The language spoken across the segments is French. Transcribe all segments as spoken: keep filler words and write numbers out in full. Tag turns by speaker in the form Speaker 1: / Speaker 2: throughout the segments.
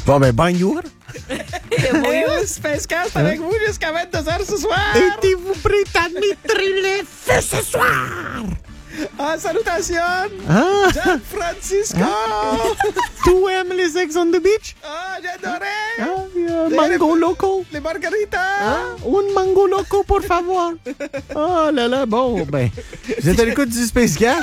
Speaker 1: Bon, ben, bonjour.
Speaker 2: Et Spacecast avec vous jusqu'à vingt-deux heures ce soir.
Speaker 1: Êtes-vous prêt à mettre le feu ce soir?
Speaker 2: Ah, salutations.
Speaker 1: Ah,
Speaker 2: Gian Francisco.
Speaker 1: tu aimes les Ex on the Beach?
Speaker 2: Ah, j'adorais.
Speaker 1: Ah, euh, mango loco.
Speaker 2: Les margaritas.
Speaker 1: Ah, un mango loco, por favor. Oh là là, bon, ben, vous êtes à l'écoute du Spacecast.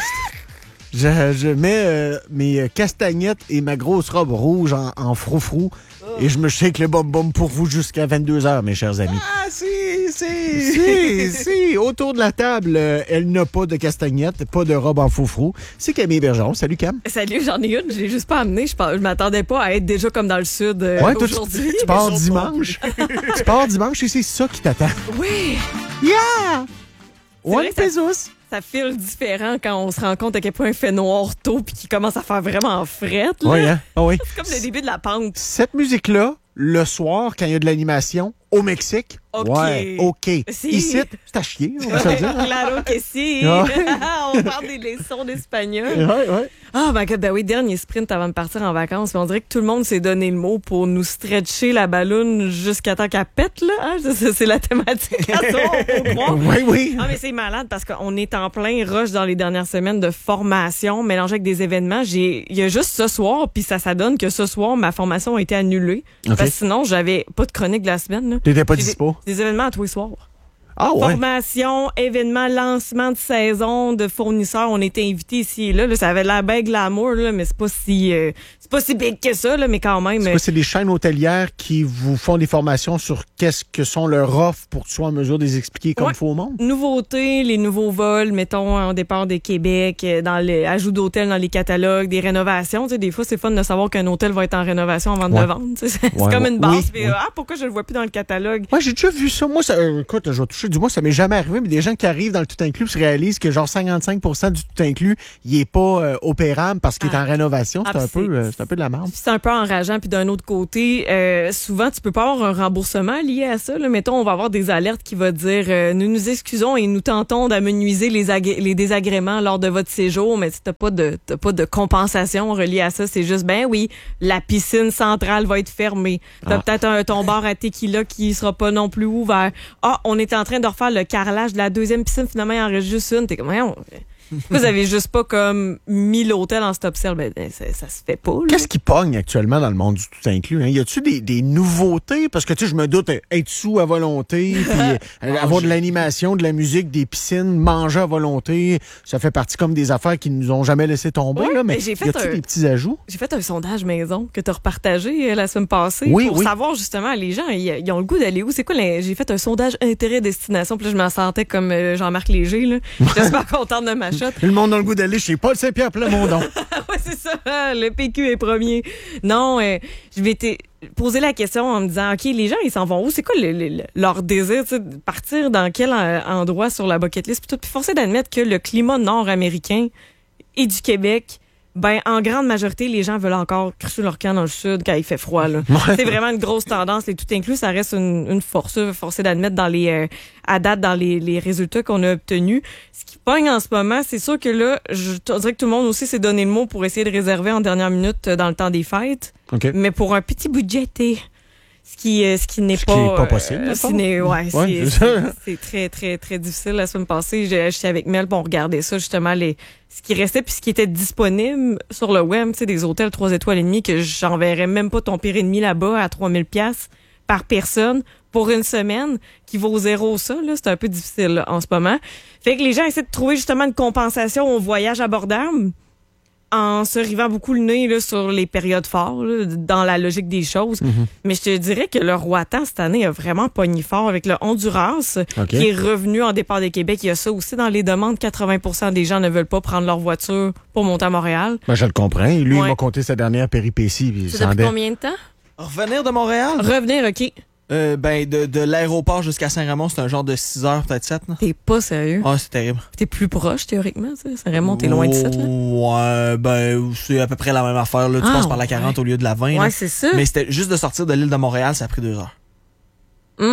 Speaker 1: Je, je mets euh, mes castagnettes et ma grosse robe rouge en, en froufrou et je me shake le bum-bum pour vous jusqu'à vingt-deux heures, mes chers amis.
Speaker 2: Ah, si, si.
Speaker 1: Si, si, autour de la table, euh, elle n'a pas de castagnettes, pas de robe en froufrou. C'est Camille Bergeron. Salut, Cam.
Speaker 3: Salut, j'en ai une. Je l'ai juste pas amenée. Je, pense- je m'attendais pas à être déjà comme dans le sud euh,
Speaker 1: Ouais, toi, tu,
Speaker 3: aujourd'hui.
Speaker 1: tu pars dimanche. tu pars dimanche et c'est ça qui t'attend.
Speaker 3: Oui!
Speaker 1: Yeah! One
Speaker 3: vrai que ça-
Speaker 1: pesos.
Speaker 3: Ça file différent quand on se rend compte à quel point il fait noir tôt puis qu'il commence à faire vraiment frette. là.
Speaker 1: Oui, hein? Ah oui.
Speaker 3: C'est comme le début de la pente.
Speaker 1: Cette musique-là, le soir, quand il y a de l'animation, au Mexique,
Speaker 3: OK.
Speaker 1: ouais, OK.
Speaker 3: Si.
Speaker 1: Ici, c'est à chier, on va se le dire. hein?
Speaker 3: Claro que si.
Speaker 1: Ouais.
Speaker 3: On parle des leçons d'espagnol.
Speaker 1: Ouais, ouais.
Speaker 3: Ah, ben, que- ben oui, dernier sprint avant de partir en vacances. Puis on dirait que tout le monde s'est donné le mot pour nous stretcher la balloune jusqu'à temps qu'elle pète, là. Hein? C'est, c'est la thématique à ça, on peut croire.
Speaker 1: Oui, oui.
Speaker 3: Ah, mais c'est malade parce qu'on est en plein rush dans les dernières semaines de formation mélangée avec des événements. J'ai, il y a juste ce soir, puis ça, ça donne que ce soir, ma formation a été annulée.
Speaker 1: OK.
Speaker 3: Parce que sinon, j'avais pas de chronique de la semaine, là.
Speaker 1: T'étais pas
Speaker 3: J'ai
Speaker 1: dispo.
Speaker 3: Des, des événements à tous les soirs.
Speaker 1: Ah ouais.
Speaker 3: Formation, événements, lancement de saison, de fournisseurs. On était invités ici et là. Là, ça avait l'air bien glamour, là, mais c'est pas si euh, c'est pas si big que ça, là, mais quand même.
Speaker 1: C'est quoi, c'est des chaînes hôtelières qui vous font des formations sur qu'est-ce que sont leurs offres pour que tu sois en mesure de les expliquer comme il
Speaker 3: Ouais.
Speaker 1: faut au monde?
Speaker 3: Nouveautés, les nouveaux vols, mettons, en départ de Québec, euh, dans les ajouts d'hôtels dans les catalogues, des rénovations. Tu sais, des fois, c'est fun de savoir qu'un hôtel va être en rénovation avant de
Speaker 1: Ouais.
Speaker 3: le vendre. tu sais. C'est
Speaker 1: Ouais,
Speaker 3: comme
Speaker 1: ouais.
Speaker 3: une base.
Speaker 1: Oui,
Speaker 3: puis,
Speaker 1: oui.
Speaker 3: ah, pourquoi je le vois plus dans le catalogue?
Speaker 1: Moi, j'ai déjà vu ça. Moi, ça, euh, écoute, je vais toucher du moins, ça m'est jamais arrivé, mais des gens qui arrivent dans le tout inclus se réalisent que genre cinquante-cinq pour cent du tout inclus, il est pas euh, opérable parce qu'il est
Speaker 3: Ah.
Speaker 1: en rénovation. C'est
Speaker 3: Ah,
Speaker 1: un
Speaker 3: c'est-
Speaker 1: peu, euh, c'est un peu de la merde.
Speaker 3: C'est un peu enrageant. Puis d'un autre côté, euh, souvent, tu peux pas avoir un remboursement lié à ça. Là. Mettons, on va avoir des alertes qui vont dire euh, nous nous excusons et nous tentons d'amenuiser les, agré- les désagréments lors de votre séjour, mais t'as pas de t'as pas de compensation reliée à ça. C'est juste ben oui, la piscine centrale va être fermée. T'as
Speaker 1: Ah.
Speaker 3: peut-être un ton bar à tequila qui sera pas non plus ouvert. Ah, on est en train de refaire le carrelage de la deuxième piscine. Finalement, il en reste juste une. T'es comme voyons, vous avez juste pas comme mis l'hôtel en stop sell. Ben, ça, ça se fait pas. Là.
Speaker 1: Qu'est-ce qui pogne actuellement dans le monde du tout inclus? Hein? Y a-tu des, des nouveautés? Parce que, tu sais, je me doute euh, être sous à volonté, puis euh, avoir de l'animation, de la musique, des piscines, manger à volonté, ça fait partie comme des affaires qui nous ont jamais laissé tomber.
Speaker 3: Ouais,
Speaker 1: là, mais
Speaker 3: mais j'ai
Speaker 1: y
Speaker 3: fait
Speaker 1: a-tu
Speaker 3: un-
Speaker 1: des petits ajouts?
Speaker 3: J'ai fait un sondage maison que tu as repartagé euh, la semaine passée
Speaker 1: Oui,
Speaker 3: pour
Speaker 1: oui.
Speaker 3: savoir justement les gens ils, ils ont le goût d'aller où. C'est quoi les- j'ai fait un sondage intérêt destination puis là je me sentais comme euh, Jean-Marc Léger là. J'étais super contente de ma shot.
Speaker 1: Le monde a le goût d'aller chez Paul Saint-Pierre Plamondon.
Speaker 3: Ouais, c'est ça. Le P Q est premier. Non, euh, je m'étais posé la question en me disant OK, les gens ils s'en vont où? C'est quoi le- le- le- leur désir, tu sais, de partir dans quel euh, endroit sur la bucket list puis tout. Puis forcé d'admettre que le climat nord-américain et du Québec, ben en grande majorité, les gens veulent encore crisser leur camp dans le sud quand il fait froid. Là.
Speaker 1: Ouais.
Speaker 3: C'est vraiment une grosse tendance. Et tout inclus, ça reste une, une force, forcé d'admettre dans les euh, à date dans les, les résultats qu'on a obtenus. Ce qui pogne en ce moment, c'est sûr que là, je te dirais que tout le monde aussi s'est donné le mot pour essayer de réserver en dernière minute euh, dans le temps des fêtes,
Speaker 1: OK.
Speaker 3: mais pour un petit budget été. Ce qui, euh, ce qui n'est
Speaker 1: Ce qui
Speaker 3: pas,
Speaker 1: est pas possible,
Speaker 3: euh,
Speaker 1: dans le
Speaker 3: ce
Speaker 1: fond.
Speaker 3: n'est- ouais,
Speaker 1: Ouais,
Speaker 3: c'est-
Speaker 1: c'est ça.
Speaker 3: c'est c'est très, très, très difficile. La semaine passée, j'ai- j'étais avec Mel, puis on regardait ça, justement, les, ce qui restait, puis ce qui était disponible sur le web, tu sais, des hôtels trois étoiles et demi, que j'enverrais même pas ton pire ennemi là-bas à trois mille piastres par personne pour une semaine, qui vaut zéro ça, là. C'est un peu difficile, là, en ce moment. Fait que les gens essaient de trouver, justement, une compensation au voyage abordable, en se rivant beaucoup le nez là, sur les périodes fortes, là, dans la logique des choses.
Speaker 1: Mm-hmm.
Speaker 3: Mais je te dirais que le Roatan, cette année, a vraiment pogné fort avec le Honduras,
Speaker 1: OK.
Speaker 3: qui est revenu en départ de Québec. Il y a ça aussi dans les demandes. quatre-vingts pour cent des gens ne veulent pas prendre leur voiture pour monter à Montréal.
Speaker 1: Ben, je le comprends. Et lui, il
Speaker 3: Ouais.
Speaker 1: m'a conté sa dernière péripétie. Puis il
Speaker 3: C'est
Speaker 1: s'en
Speaker 3: depuis
Speaker 1: dé-
Speaker 3: combien de temps?
Speaker 2: Revenir de Montréal?
Speaker 3: Revenir, OK.
Speaker 2: Euh, ben, de, de l'aéroport jusqu'à Saint-Raymond, c'est un genre de six heures, peut-être sept. là.
Speaker 3: T'es pas sérieux.
Speaker 2: Ah, c'est terrible.
Speaker 3: T'es plus proche, théoriquement, tu sais. Saint-Raymond, t'es loin de ça, là.
Speaker 2: Ouais, ben, c'est à peu près la même affaire. Là. Tu
Speaker 3: Ah,
Speaker 2: passes par la quarante
Speaker 3: ouais.
Speaker 2: au lieu de la vingt. là.
Speaker 3: Ouais, c'est ça.
Speaker 2: Mais c'était juste de sortir de l'île de Montréal, ça a pris deux heures.
Speaker 3: Hum.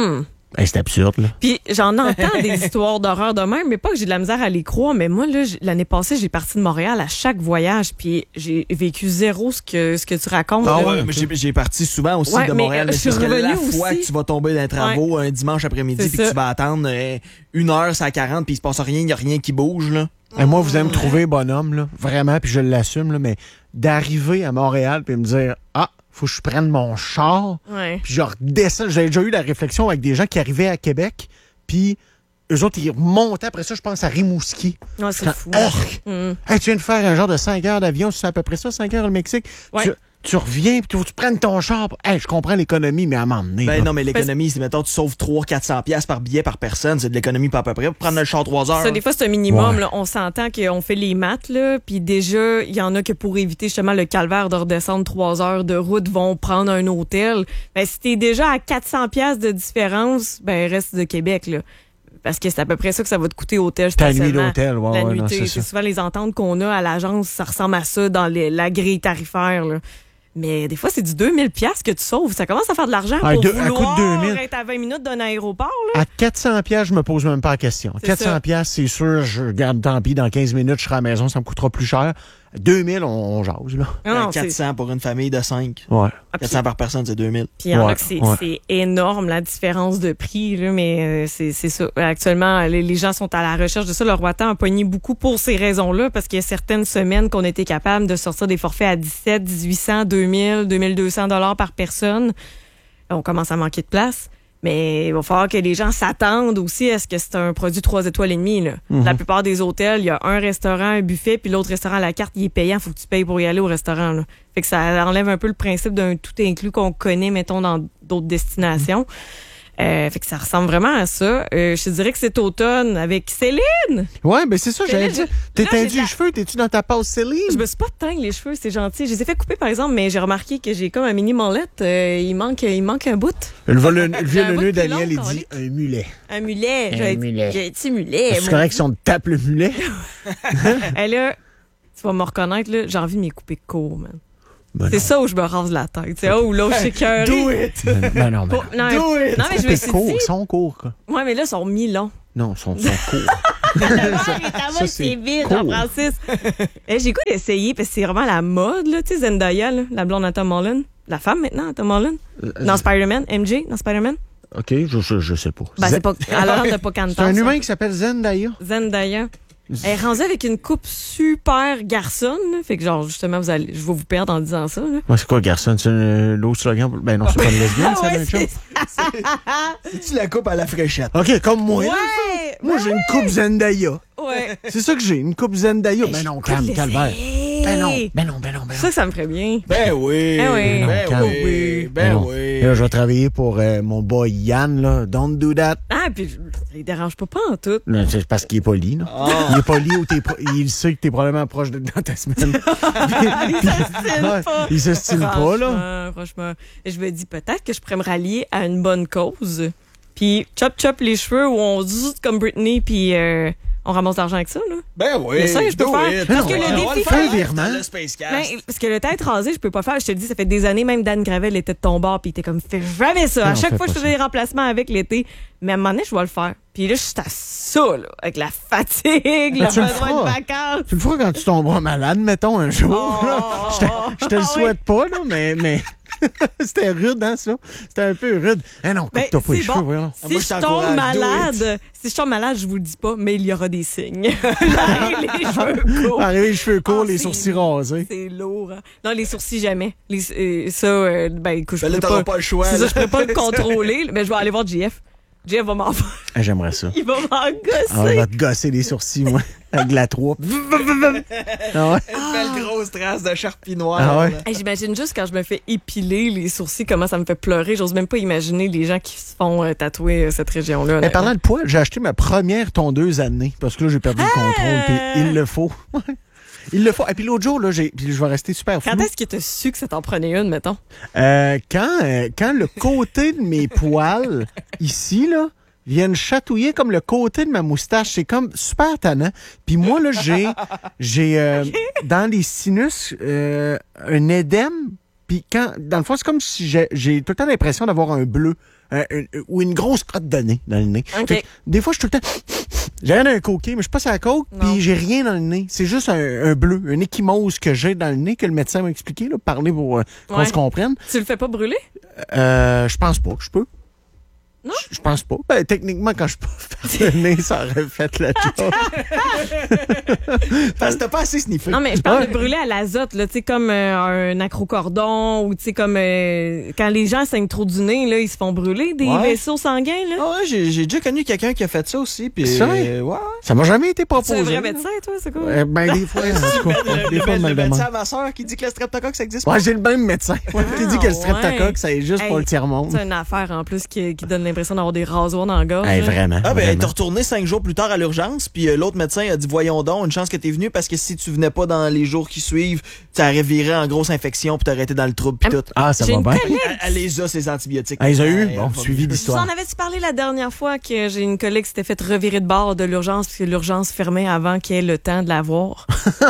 Speaker 1: Hey, c'est absurde, là.
Speaker 3: Puis j'en entends des histoires d'horreur de même, mais pas que j'ai de la misère à les croire. Mais moi, là, l'année passée, j'ai parti de Montréal à chaque voyage, puis j'ai vécu zéro ce que, ce que tu racontes.
Speaker 2: Ah
Speaker 3: là.
Speaker 2: ouais, mais j'ai, j'ai parti souvent aussi
Speaker 3: Ouais,
Speaker 2: de
Speaker 3: mais,
Speaker 2: Montréal.
Speaker 3: euh, je suis
Speaker 2: parce que la
Speaker 3: revenue
Speaker 2: fois
Speaker 3: aussi.
Speaker 2: que tu vas tomber dans les travaux un dimanche après-midi
Speaker 3: C'est
Speaker 2: puis que
Speaker 3: ça.
Speaker 2: tu vas attendre euh, une heure, c'est à quarante, puis il se passe rien, il n'y a rien qui bouge, là.
Speaker 1: Et moi, vous allez me trouver bonhomme, là. Vraiment, puis je l'assume, là, mais d'arriver à Montréal puis me dire ah, faut que je prenne mon char,
Speaker 3: Ouais.
Speaker 1: puis je redescends. J'avais déjà eu la réflexion avec des gens qui arrivaient à Québec, puis eux autres, ils remontaient après ça, je pense, à Rimouski.
Speaker 3: Ouais, c'est
Speaker 1: Quand-
Speaker 3: fou.
Speaker 1: Arc!
Speaker 3: Mm.
Speaker 1: Hey, tu viens de faire un genre de cinq heures d'avion, c'est à peu près ça, cinq heures au Mexique.
Speaker 3: Ouais.
Speaker 1: Tu, tu reviens, puis tu, faut que tu prennes ton char. Hey, je comprends l'économie, mais à m'emmener.
Speaker 2: Ben non, mais l'économie, c'est mettons, tu sauves trois cents quatre cents piastres par billet par personne, c'est de l'économie pas à peu près. Pour prendre le char trois heures.
Speaker 3: Ça, des fois, c'est un minimum.
Speaker 1: Ouais.
Speaker 3: Là. On s'entend qu'on fait les maths, là, puis déjà, il y en a que pour éviter justement le calvaire de redescendre trois heures de route, vont prendre un hôtel. Ben, si t'es déjà à quatre cents piastres de différence, ben reste de Québec, là. Parce que c'est à peu près ça que ça va te coûter hôtel,
Speaker 1: Ta nuit
Speaker 3: stationnement.
Speaker 1: d'hôtel, ouais,
Speaker 3: La
Speaker 1: ouais, non,
Speaker 3: nuitée,
Speaker 1: c'est
Speaker 3: c'est
Speaker 1: ça.
Speaker 3: souvent les ententes qu'on a à l'agence, ça ressemble à ça dans les- la grille tarifaire, là. Mais des fois, c'est du deux mille piastres que tu sauves. Ça commence à faire de l'argent
Speaker 1: Ah,
Speaker 3: pour
Speaker 1: deux- à
Speaker 3: vouloir
Speaker 1: coup de deux mille.
Speaker 3: être à vingt minutes d'un aéroport, là.
Speaker 1: À quatre cents piastres, je me pose même pas la question.
Speaker 3: C'est
Speaker 1: quatre cents
Speaker 3: ça.
Speaker 1: piastres, c'est sûr, je garde tant pis, dans quinze minutes, je serai à la maison, ça me coûtera plus cher. deux mille, on, on jase, là.
Speaker 3: Non, non, c'est-
Speaker 2: quatre cents pour une famille de cinq.
Speaker 1: Ouais.
Speaker 3: Ah, puis-
Speaker 2: quatre cents par personne, c'est deux mille.
Speaker 3: Puis il y en
Speaker 1: Ouais,
Speaker 3: a que c'est
Speaker 1: ouais.
Speaker 3: c'est énorme, la différence de prix, là, mais euh, c'est c'est ça. Actuellement, les, les gens sont à la recherche de ça. Le Roatan a pogné beaucoup pour ces raisons-là, parce qu'il y a certaines semaines qu'on était capable de sortir des forfaits à dix-sept, dix-huit cents, deux mille, deux mille deux cents dollars par personne. On commence à manquer de place. Mais il va falloir que les gens s'attendent aussi à ce que c'est un produit trois étoiles et demie, là.
Speaker 1: Mhm.
Speaker 3: La plupart des hôtels, il y a un restaurant, un buffet, puis l'autre restaurant à la carte, il est payant. Faut que tu payes pour y aller au restaurant, là. Fait que ça enlève un peu le principe d'un tout inclus qu'on connaît, mettons, dans d'autres destinations. Euh, fait que ça ressemble vraiment à ça. Euh, je te dirais que cet automne, avec Céline,
Speaker 1: Ouais, ben c'est ça,
Speaker 3: C'est
Speaker 1: j'allais
Speaker 3: là,
Speaker 1: dire.
Speaker 3: je-
Speaker 1: T'es
Speaker 3: là, j'ai
Speaker 1: tendu
Speaker 3: la-
Speaker 1: les cheveux, t'es-tu dans ta pause Céline?
Speaker 3: je me suis pas teint les cheveux, c'est gentil. Je les ai fait couper, par exemple, mais j'ai remarqué que j'ai comme un mini manlette. Euh, il manque, il manque un bout.
Speaker 1: Le, le, le, le
Speaker 3: un
Speaker 1: vieux
Speaker 3: bout
Speaker 1: nœud
Speaker 3: plus
Speaker 1: Daniel,
Speaker 3: long,
Speaker 1: il dit un mulet.
Speaker 3: Un mulet.
Speaker 1: Un
Speaker 3: J'ai-
Speaker 1: mulet.
Speaker 3: J'ai dit mulet.
Speaker 1: C'est
Speaker 3: moi.
Speaker 1: correct si on te tape le mulet?
Speaker 3: Et là, tu vas me reconnaître, là, j'ai envie de m'y couper court, man.
Speaker 1: Ben
Speaker 3: C'est
Speaker 1: non.
Speaker 3: ça où je me rase la tête. C'est oh, là, je suis cœur.
Speaker 2: Do it!
Speaker 1: Ben, ben non, ben
Speaker 3: Pour-
Speaker 1: non.
Speaker 3: non,
Speaker 2: Do
Speaker 3: mais,
Speaker 2: it!
Speaker 3: non, mais je me
Speaker 1: Ils
Speaker 3: suis
Speaker 1: courts,
Speaker 3: dit,
Speaker 1: ils sont courts, quoi.
Speaker 3: ouais, mais là, ils sont mi-longs.
Speaker 1: Non, ils sont, ils sont courts.
Speaker 3: Ça,
Speaker 1: c'est
Speaker 3: c'est vite,
Speaker 1: cool.
Speaker 3: Jean-Francis. Eh, j'ai goût d'essayer parce que c'est vraiment la mode, là. Tu sais, Zendaya, là, la blonde à Tom Holland. La femme maintenant, à Tom Holland. Dans Spider-Man. M J, dans Spider-Man.
Speaker 1: OK, je, je, je sais pas.
Speaker 3: Ben,
Speaker 1: Zen-
Speaker 3: c'est pas. À l'heure de Pocahontas.
Speaker 1: C'est un
Speaker 3: ça.
Speaker 1: humain qui s'appelle Zendaya.
Speaker 3: Zendaya. Elle est rendue avec une coupe super garçonne, là. Fait que, genre, justement, vous allez, je vais vous perdre en disant ça, là.
Speaker 1: Ouais, c'est quoi, garçon? C'est un- l'autre slogan? pour- Ben non, c'est pas une lesbienne, ça,
Speaker 3: ouais,
Speaker 1: même chose.
Speaker 2: Tu la coupes à la fréchette.
Speaker 1: OK, comme moi. là.
Speaker 3: Ouais!
Speaker 1: Moi, j'ai une coupe Zendaya.
Speaker 3: Ouais.
Speaker 1: C'est ça que j'ai, une coupe Zendaya. Ben non, calme,
Speaker 3: Cool,
Speaker 1: calvaire.
Speaker 3: essaye.
Speaker 1: Ben non, ben non, ben non, ben
Speaker 3: C'est
Speaker 1: non.
Speaker 3: ça que ça me ferait bien.
Speaker 2: Ben oui!
Speaker 3: Ben oui.
Speaker 2: Ben
Speaker 1: Calme.
Speaker 2: oui!
Speaker 1: Ben
Speaker 2: Ben
Speaker 1: non.
Speaker 2: oui!
Speaker 1: Là, je vais travailler pour euh, mon boy Yann, là. Don't do that.
Speaker 3: Ah, puis, il dérange pas, pas en tout.
Speaker 1: Là, c'est parce qu'il est poli, là.
Speaker 2: Ah.
Speaker 1: Il est poli ou t'es pro- il sait que t'es probablement proche de dans ta semaine.
Speaker 3: Il s'estime
Speaker 1: Ouais,
Speaker 3: pas.
Speaker 1: il s'estime pas, là.
Speaker 3: Franchement, franchement. Et je me dis peut-être que je pourrais me rallier à une bonne cause. Puis chop chop les cheveux ou on zoute comme Britney puis euh, on ramasse l'argent avec ça là.
Speaker 2: Ben oui!
Speaker 3: Mais ça, je peux
Speaker 2: do
Speaker 3: faire.
Speaker 2: it.
Speaker 3: Parce
Speaker 1: que le
Speaker 2: On va
Speaker 3: défi-
Speaker 2: faire
Speaker 1: Fais un
Speaker 2: avec
Speaker 1: virement.
Speaker 2: le Spacecast.
Speaker 3: Ben, parce que le tête rasé, je peux pas faire. Je te le dis, ça fait des années, même Dan Gravel était de ton bord, puis il était comme, fais jamais ça.
Speaker 1: Non,
Speaker 3: à chaque
Speaker 1: fais
Speaker 3: fois, je
Speaker 1: pas
Speaker 3: faisais
Speaker 1: ça.
Speaker 3: des remplacements avec l'été. Mais à un moment donné, je vais le faire. Puis là, je suis à ça, là, avec la fatigue, le
Speaker 1: tu le
Speaker 3: besoin
Speaker 1: feras.
Speaker 3: de vacances.
Speaker 1: Tu le feras quand tu tomberas malade, mettons, un jour.
Speaker 3: Oh,
Speaker 1: là.
Speaker 3: oh,
Speaker 1: Je te,
Speaker 3: oh.
Speaker 1: je te le
Speaker 3: Ah oui.
Speaker 1: souhaite pas, là, mais, mais c'était rude, hein, ça? C'était un peu rude. Eh non,
Speaker 3: Ben,
Speaker 1: coupe-toi pas les
Speaker 3: c'est
Speaker 1: cheveux,
Speaker 3: bon.
Speaker 1: voyons.
Speaker 2: Ah,
Speaker 3: Si
Speaker 2: moi,
Speaker 3: je
Speaker 2: je
Speaker 3: tombe
Speaker 2: t'encourage, do
Speaker 3: malade, si je tombe malade, je vous le dis pas, mais il y aura des signes. J'arrive les cheveux courts.
Speaker 1: Arriver les cheveux courts,
Speaker 3: Ah,
Speaker 1: les
Speaker 3: c'est-
Speaker 1: sourcils rasés.
Speaker 3: C'est lourd. Hein? Non, les sourcils, jamais. Les, euh, ça, euh, ben, écoute, je
Speaker 2: Ben là,
Speaker 3: pourrais
Speaker 2: t'auras
Speaker 3: pas,
Speaker 2: pas le choix.
Speaker 3: c'est ça,
Speaker 2: là.
Speaker 3: je pourrais pas le contrôler. Mais je vais aller voir J F. J F va m'en
Speaker 1: Ah, j'aimerais ça.
Speaker 3: il va m'en
Speaker 1: Ah, je
Speaker 3: gosser.
Speaker 1: vais te gosser les sourcils, moi, avec de la troupe. Ah ouais?
Speaker 2: Une belle grosse trace de charpie noire.
Speaker 1: Ah ouais?
Speaker 2: là.
Speaker 3: Hey, j'imagine juste quand je me fais épiler les sourcils, comment ça me fait pleurer. J'ose même pas imaginer les gens qui se font euh, tatouer euh, cette région-là.
Speaker 1: Mais parlant de poils, j'ai acheté ma première tondeuse à nez parce que là, j'ai perdu le contrôle, puis il le faut. Il le faut. Et puis l'autre jour, là, j'ai, puis je vais rester super flou.
Speaker 3: Quand est-ce que tu as su que ça t'en prenait une, mettons?
Speaker 1: Euh, quand, euh, quand le côté de mes poils, ici, là, viennent chatouiller comme le côté de ma moustache, c'est comme super tannant. Puis moi, là, j'ai, j'ai euh, dans les sinus euh, un édème Puis quand, dans le fond, c'est comme si j'ai, j'ai tout le temps l'impression d'avoir un bleu euh, un- ou une grosse crotte de nez dans le nez.
Speaker 3: OK.
Speaker 1: Fait que des fois, je suis tout le temps... J'ai rien d'un coquet, mais je passe à la coke,
Speaker 3: Non.
Speaker 1: puis j'ai rien dans le nez. C'est juste un, un bleu, un échymose que j'ai dans le nez que le médecin m'a expliqué, là, parler pour euh, qu'on
Speaker 3: Ouais.
Speaker 1: se comprenne.
Speaker 3: Tu le fais pas brûler?
Speaker 1: Euh, je pense pas que je peux.
Speaker 3: Non?
Speaker 1: Je je pense pas. Ben, techniquement, quand je peux faire le nez, ça aurait fait le job.
Speaker 2: Parce que t'as pas assez sniffé.
Speaker 3: Non, mais je parle
Speaker 1: Ouais.
Speaker 3: de brûler à l'azote, là, tu sais, comme euh, un acrocordon ou tu sais, comme euh, quand les gens saignent trop du nez, là, ils se font brûler des
Speaker 2: Ouais.
Speaker 3: vaisseaux sanguins, là.
Speaker 2: Ah ouais, j'ai, j'ai déjà connu quelqu'un qui a fait ça aussi. Puis,
Speaker 1: Ça?
Speaker 2: euh, ouais, ouais.
Speaker 1: Ça m'a jamais été
Speaker 3: Tu es
Speaker 1: proposé.
Speaker 3: un vrai médecin, toi, c'est quoi?
Speaker 1: Euh, ben, des fois, en tout cas,
Speaker 2: Le,
Speaker 1: des
Speaker 2: le,
Speaker 1: fois, on
Speaker 2: le
Speaker 1: me le
Speaker 2: médecin
Speaker 1: demande.
Speaker 2: à ma soeur qui dit que le streptocoque, ça existe
Speaker 1: Ouais,
Speaker 2: pas.
Speaker 1: j'ai le même médecin. Ouais, qui dit que le streptocoque,
Speaker 3: ouais.
Speaker 1: ça est juste
Speaker 3: Hey,
Speaker 1: pour le tiers-monde.
Speaker 3: C'est une affaire, en plus, qui, qui donne l'impression d'avoir des rasoirs dans la gorge.
Speaker 1: Hey,
Speaker 3: là.
Speaker 1: vraiment.
Speaker 2: Ah ben,
Speaker 1: vraiment.
Speaker 2: t'es retourné cinq jours plus tard à l'urgence, puis euh, l'autre médecin a dit, voyons donc, une chance que t'es venu, parce que si tu venais pas dans les jours qui suivent, tu aurais viré en grosse infection, puis t'aurais été dans le trouble, puis tout.
Speaker 1: Ah, ça
Speaker 3: J'ai
Speaker 1: va
Speaker 3: une
Speaker 1: bien.
Speaker 3: collègue.
Speaker 2: Elle, elle les a, ces antibiotiques.
Speaker 1: Ah, ils ont eu?
Speaker 2: Ouais,
Speaker 1: Bon,
Speaker 2: elle va
Speaker 1: suivi
Speaker 2: mieux.
Speaker 3: Tu
Speaker 1: l'histoire.
Speaker 3: en avais-tu parlé la dernière fois que j'ai une collègue qui s'était fait revirer de bord de l'urgence parce que l'urgence fermait avant qu'il ait le temps de la voir?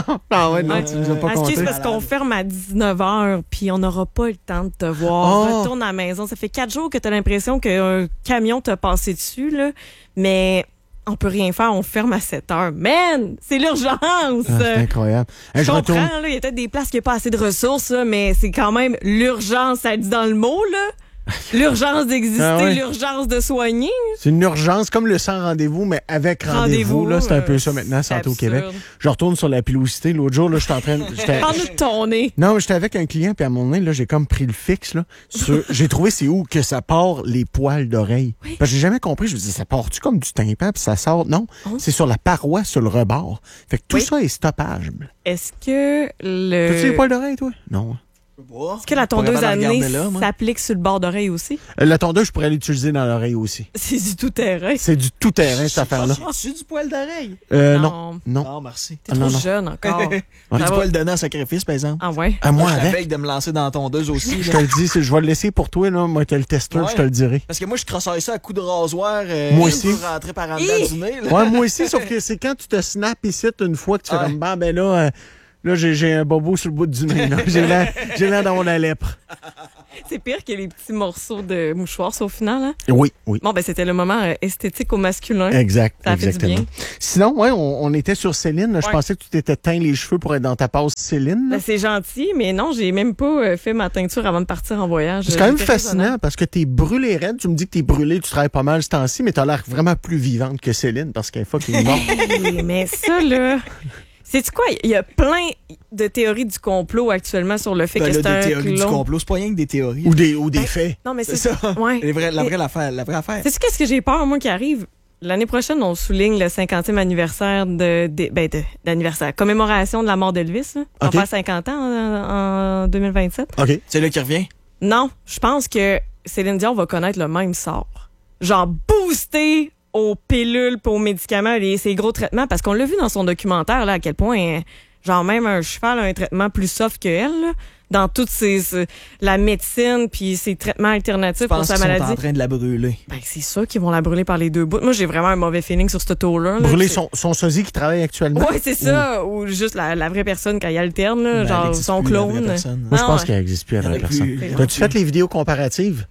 Speaker 1: Ah ouais, non,
Speaker 3: Ouais.
Speaker 1: tu nous as pas
Speaker 3: Ah,
Speaker 1: compté.
Speaker 3: excuse, parce qu'on ferme à dix-neuf heures, puis on n'aura pas le temps de te voir.
Speaker 1: Oh.
Speaker 3: Retourne à la maison. Ça fait quatre jours que tu as l'impression qu'un camion t'a passé dessus, là. Mais on peut rien faire, on ferme à sept heures. Man, c'est l'urgence!
Speaker 1: Ah, c'est incroyable. Hey,
Speaker 3: Je
Speaker 1: je
Speaker 3: comprends,
Speaker 1: retourne.
Speaker 3: là, il y a peut-être des places qui n'ont pas assez de ressources, là, mais c'est quand même l'urgence, ça le dit dans le mot, là. L'urgence d'exister,
Speaker 1: Ah ouais.
Speaker 3: l'urgence de soigner.
Speaker 1: C'est une urgence comme le sans rendez-vous, mais avec rendez-vous. Là, c'est un peu ça
Speaker 3: euh,
Speaker 1: maintenant,
Speaker 3: c'est
Speaker 1: santé au
Speaker 3: absurde.
Speaker 1: Québec. Je retourne sur la pilosité. L'autre jour, là, j'étais en train de. j'étais-
Speaker 3: Parle-nous de ton nez.
Speaker 1: Non, j'étais avec un client, puis à mon nez, là, j'ai comme pris le fixe, là. sur- J'ai trouvé c'est où que ça part les poils d'oreille.
Speaker 3: Oui.
Speaker 1: Parce que j'ai jamais compris. Je me disais, ça part-tu comme du tympan, puis ça sort? Non.
Speaker 3: Oh.
Speaker 1: C'est sur la paroi, sur le rebord. Fait que tout
Speaker 3: Oui.
Speaker 1: ça est stoppable.
Speaker 3: Est-ce que le.
Speaker 1: T'as-tu les poils d'oreille, toi? Non.
Speaker 3: Est-ce que la
Speaker 2: Pas
Speaker 3: tondeuse
Speaker 2: capable
Speaker 3: à
Speaker 2: de
Speaker 3: nez
Speaker 2: regarder là, moi.
Speaker 3: s'applique sur le bord d'oreille aussi?
Speaker 1: Euh, La tondeuse, je pourrais l'utiliser dans l'oreille aussi.
Speaker 3: C'est du tout terrain.
Speaker 1: C'est du tout-terrain, cette affaire-là.
Speaker 2: Tu du poil d'oreille?
Speaker 1: Euh, non. Non.
Speaker 2: Non, merci.
Speaker 3: T'es
Speaker 1: Ah,
Speaker 3: trop
Speaker 1: non, non.
Speaker 3: jeune encore.
Speaker 1: Ouais.
Speaker 2: Du
Speaker 3: Ça va.
Speaker 2: poil donné en sacrifice, par exemple.
Speaker 3: Ah ouais?
Speaker 1: À moi,
Speaker 2: je
Speaker 1: avec.
Speaker 2: avec de me lancer dans la tondeuse aussi.
Speaker 1: Je
Speaker 2: là.
Speaker 1: te le dis, c'est- je vais le laisser pour toi, là. Moi, t'es le testeur,
Speaker 2: Ouais.
Speaker 1: je te le dirai.
Speaker 2: Parce que moi, je crossaille ça à coups de rasoir. euh,
Speaker 1: Moi aussi.
Speaker 2: Pour rentrer par en dedans du nez. là.
Speaker 1: Ouais, moi aussi, sauf que c'est quand tu te snaps ici une fois que tu fais
Speaker 2: Ouais.
Speaker 1: comme, bah, ben là, euh, là, j'ai, j'ai un bobo sur le bout du nez, là. J'ai l'air, j'ai l'air d'avoir la lèpre.
Speaker 3: C'est pire que les petits morceaux de mouchoirs, ça, au final. Hein?
Speaker 1: Oui, oui.
Speaker 3: Bon, ben c'était le moment euh, esthétique au masculin.
Speaker 1: Exact,
Speaker 3: Ça a fait du
Speaker 1: exactement.
Speaker 3: bien.
Speaker 1: Sinon, ouais, on, on était sur Céline. là. Je
Speaker 3: Ouais.
Speaker 1: pensais que tu t'étais teint les cheveux pour être dans ta passe Céline. là.
Speaker 3: Ben, c'est gentil, mais non, j'ai même pas euh, fait ma teinture avant de partir en voyage.
Speaker 1: C'est quand même
Speaker 3: J'étais raisonnable.
Speaker 1: fascinant parce que t'es brûlé raide. Tu me dis que t'es brûlé, tu travailles pas mal ce temps-ci, mais t'as l'air vraiment plus vivante que Céline parce qu'elle est fucking morte.
Speaker 3: Hey, mais ça, là. Sais-tu quoi? Il y a plein de théories du complot actuellement sur le fait
Speaker 2: Ben
Speaker 3: que
Speaker 2: là,
Speaker 3: c'est un
Speaker 2: des théories du
Speaker 3: clone.
Speaker 2: complot, c'est pas rien que des théories.
Speaker 1: ou des, ou des faits.
Speaker 3: Non, mais
Speaker 2: C'est
Speaker 3: c'est
Speaker 2: ça.
Speaker 3: Ouais.
Speaker 2: Les vrais- la,
Speaker 3: Mais-
Speaker 2: vraie affaire, la vraie affaire.
Speaker 3: Sais-tu qu'est-ce que j'ai peur, moi, qui arrive? L'année prochaine, on souligne le cinquantième anniversaire de, de, ben de, d'anniversaire, commémoration de la mort d'Elvis. Là. On
Speaker 1: Ok.
Speaker 3: va faire cinquante ans en, en deux mille vingt-sept.
Speaker 1: OK.
Speaker 2: C'est là qui revient.
Speaker 3: Non, je pense que Céline Dion va connaître le même sort. Genre boosté aux pilules, pis aux médicaments et ses gros traitements, parce qu'on l'a vu dans son documentaire, là, à quel point, euh, genre même un cheval a un traitement plus soft que elle, là, dans toute ses, ses- la médecine puis ses traitements alternatifs
Speaker 2: Je
Speaker 3: pour
Speaker 2: pense
Speaker 3: sa
Speaker 2: qu'ils sont en
Speaker 3: maladie.
Speaker 2: train de la brûler.
Speaker 3: Ben, c'est sûr qu'ils vont la brûler par les deux bouts. Moi, j'ai vraiment un mauvais feeling sur ce tour-là. là.
Speaker 1: Brûler
Speaker 3: C'est-
Speaker 1: son, son sosie qui travaille actuellement.
Speaker 3: Ouais, c'est ça. Ou juste la, la vraie personne quand il alterne, là,
Speaker 2: Ben, elle
Speaker 3: genre
Speaker 2: existe
Speaker 3: son
Speaker 2: plus, la vraie
Speaker 3: clone.
Speaker 2: personne.
Speaker 1: Moi, je
Speaker 3: Ah,
Speaker 1: pense
Speaker 3: ouais.
Speaker 1: qu'elle n'existe plus à
Speaker 2: Il y en
Speaker 1: la
Speaker 2: a
Speaker 1: personne.
Speaker 2: plus.
Speaker 3: C'est
Speaker 1: T'as-tu fait les vidéos comparatives?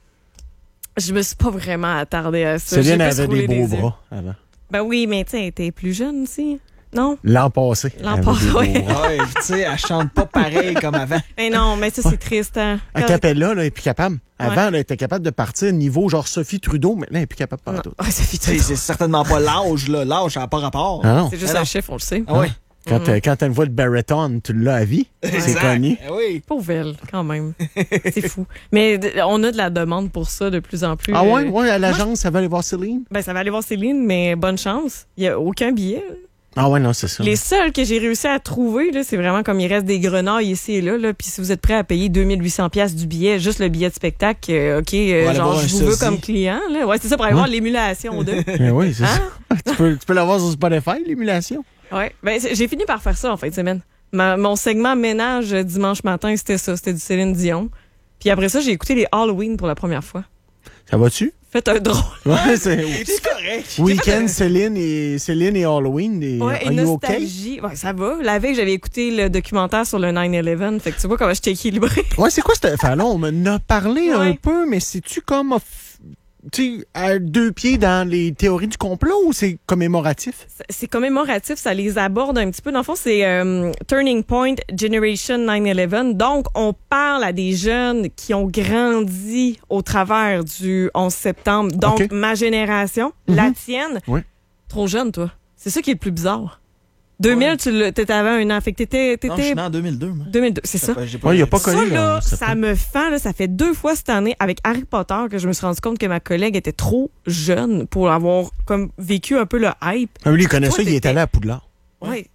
Speaker 3: Je me suis pas vraiment attardée à ça.
Speaker 1: Céline
Speaker 3: J'ai plus
Speaker 1: avait
Speaker 3: roulé
Speaker 1: des beaux
Speaker 3: yeux.
Speaker 1: bras avant.
Speaker 3: Ben oui, mais tu sais, elle était plus jeune aussi. Non?
Speaker 1: L'an passé.
Speaker 3: L'an
Speaker 1: elle avait
Speaker 3: passé,
Speaker 1: des beaux
Speaker 3: ouais.
Speaker 1: bras.
Speaker 2: Ouais, tu sais, elle chante pas pareil comme avant.
Speaker 3: Mais non, mais ça, c'est triste. Hein?
Speaker 1: À
Speaker 3: Quand-
Speaker 1: Capella, là, elle est plus capable. Avant,
Speaker 3: Ouais.
Speaker 1: elle était capable de partir niveau genre Sophie Trudeau. Maintenant, elle est plus capable de
Speaker 3: Non.
Speaker 1: partout.
Speaker 3: Ouais, ça fait
Speaker 2: Tu sais,
Speaker 3: tout.
Speaker 2: c'est certainement pas l'âge, là. L'âge, ça n'a pas rapport.
Speaker 1: Ah non.
Speaker 3: C'est juste
Speaker 2: Ah non.
Speaker 3: un chiffre, on le sait.
Speaker 2: Ah oui.
Speaker 1: Quand, euh, quand t'as une voix de baritone, tu l'as à vie. C'est
Speaker 2: Exact.
Speaker 1: connu.
Speaker 2: Ah oui.
Speaker 3: Pauvre elle, quand même. C'est fou. Mais d- on a de la demande pour ça de plus en plus.
Speaker 1: Ah ouais,
Speaker 3: Euh,
Speaker 1: ouais, à l'agence, ça va aller voir Céline?
Speaker 3: Ben, ça va aller voir Céline, mais bonne chance. Il n'y a aucun billet. là.
Speaker 1: Ah ouais, non, c'est ça.
Speaker 3: Les seuls que j'ai réussi à trouver, là, c'est vraiment comme il reste des grenailles ici et là. là. Puis si vous êtes prêt à payer deux mille huit cents dollars du billet, juste le billet de spectacle, euh, OK, euh,
Speaker 2: On va aller
Speaker 3: genre,
Speaker 2: voir
Speaker 3: je
Speaker 2: un
Speaker 3: vous veux
Speaker 2: sosie.
Speaker 3: comme client. Là. Ouais, c'est ça, pour aller
Speaker 1: Ouais.
Speaker 3: voir l'émulation d'eux.
Speaker 1: Ben oui, c'est
Speaker 3: Hein?
Speaker 1: ça. tu peux, tu peux l'avoir sur Spotify, l'émulation.
Speaker 3: Ouais. Ben, c'est- j'ai fini par faire ça en fin de semaine. Ma- mon segment ménage euh, dimanche matin, c'était ça. C'était du Céline Dion. Puis après ça, j'ai écouté les Halloween pour la première fois.
Speaker 1: Ça va-tu?
Speaker 3: Faites un drôle.
Speaker 1: Ouais, c'est...
Speaker 2: C'est correct.
Speaker 1: Week-end, Céline et, Céline et Halloween. Et,
Speaker 3: Ouais,
Speaker 1: are
Speaker 3: une
Speaker 1: you okay?
Speaker 3: nostalgie. Ouais, ça va. La veille, j'avais écouté le documentaire sur le nine eleven. Fait que tu vois comment j'étais équilibrée.
Speaker 1: Ouais, c'est quoi cette affaire-là? On m'en a parlé un
Speaker 3: Ouais.
Speaker 1: peu, mais c'est-tu comme off- tu sais, à deux pieds dans les théories du complot ou c'est commémoratif?
Speaker 3: C'est commémoratif, ça les aborde un petit peu. Dans le fond, c'est euh, Turning Point Generation nine eleven. Donc, on parle à des jeunes qui ont grandi au travers du onze septembre. Donc,
Speaker 1: Ok.
Speaker 3: ma génération,
Speaker 1: Mhm.
Speaker 3: la tienne,
Speaker 1: Oui.
Speaker 3: trop jeune, toi. C'est ça qui est le plus bizarre. deux mille,
Speaker 2: Ouais.
Speaker 3: tu l'as- t'étais avant un an. Fait que t'étais...
Speaker 2: Non, je suis
Speaker 3: t'étais
Speaker 2: né en deux mille deux, moi.
Speaker 3: deux mille deux, c'est ça.
Speaker 2: J'ai
Speaker 1: Ouais, il a pas
Speaker 3: Ça,
Speaker 1: connu,
Speaker 3: là,
Speaker 1: là, ça
Speaker 3: ça
Speaker 1: fait-
Speaker 3: me fend, là, ça fait deux fois cette année avec Harry Potter que je me suis rendu compte que ma collègue était trop jeune pour avoir comme vécu un peu le hype.
Speaker 1: Ah, lui, il connaît
Speaker 3: Toi,
Speaker 1: ça, il est
Speaker 3: t'étais-
Speaker 1: allé à Poudlard.
Speaker 2: Ouais.
Speaker 3: Ouais.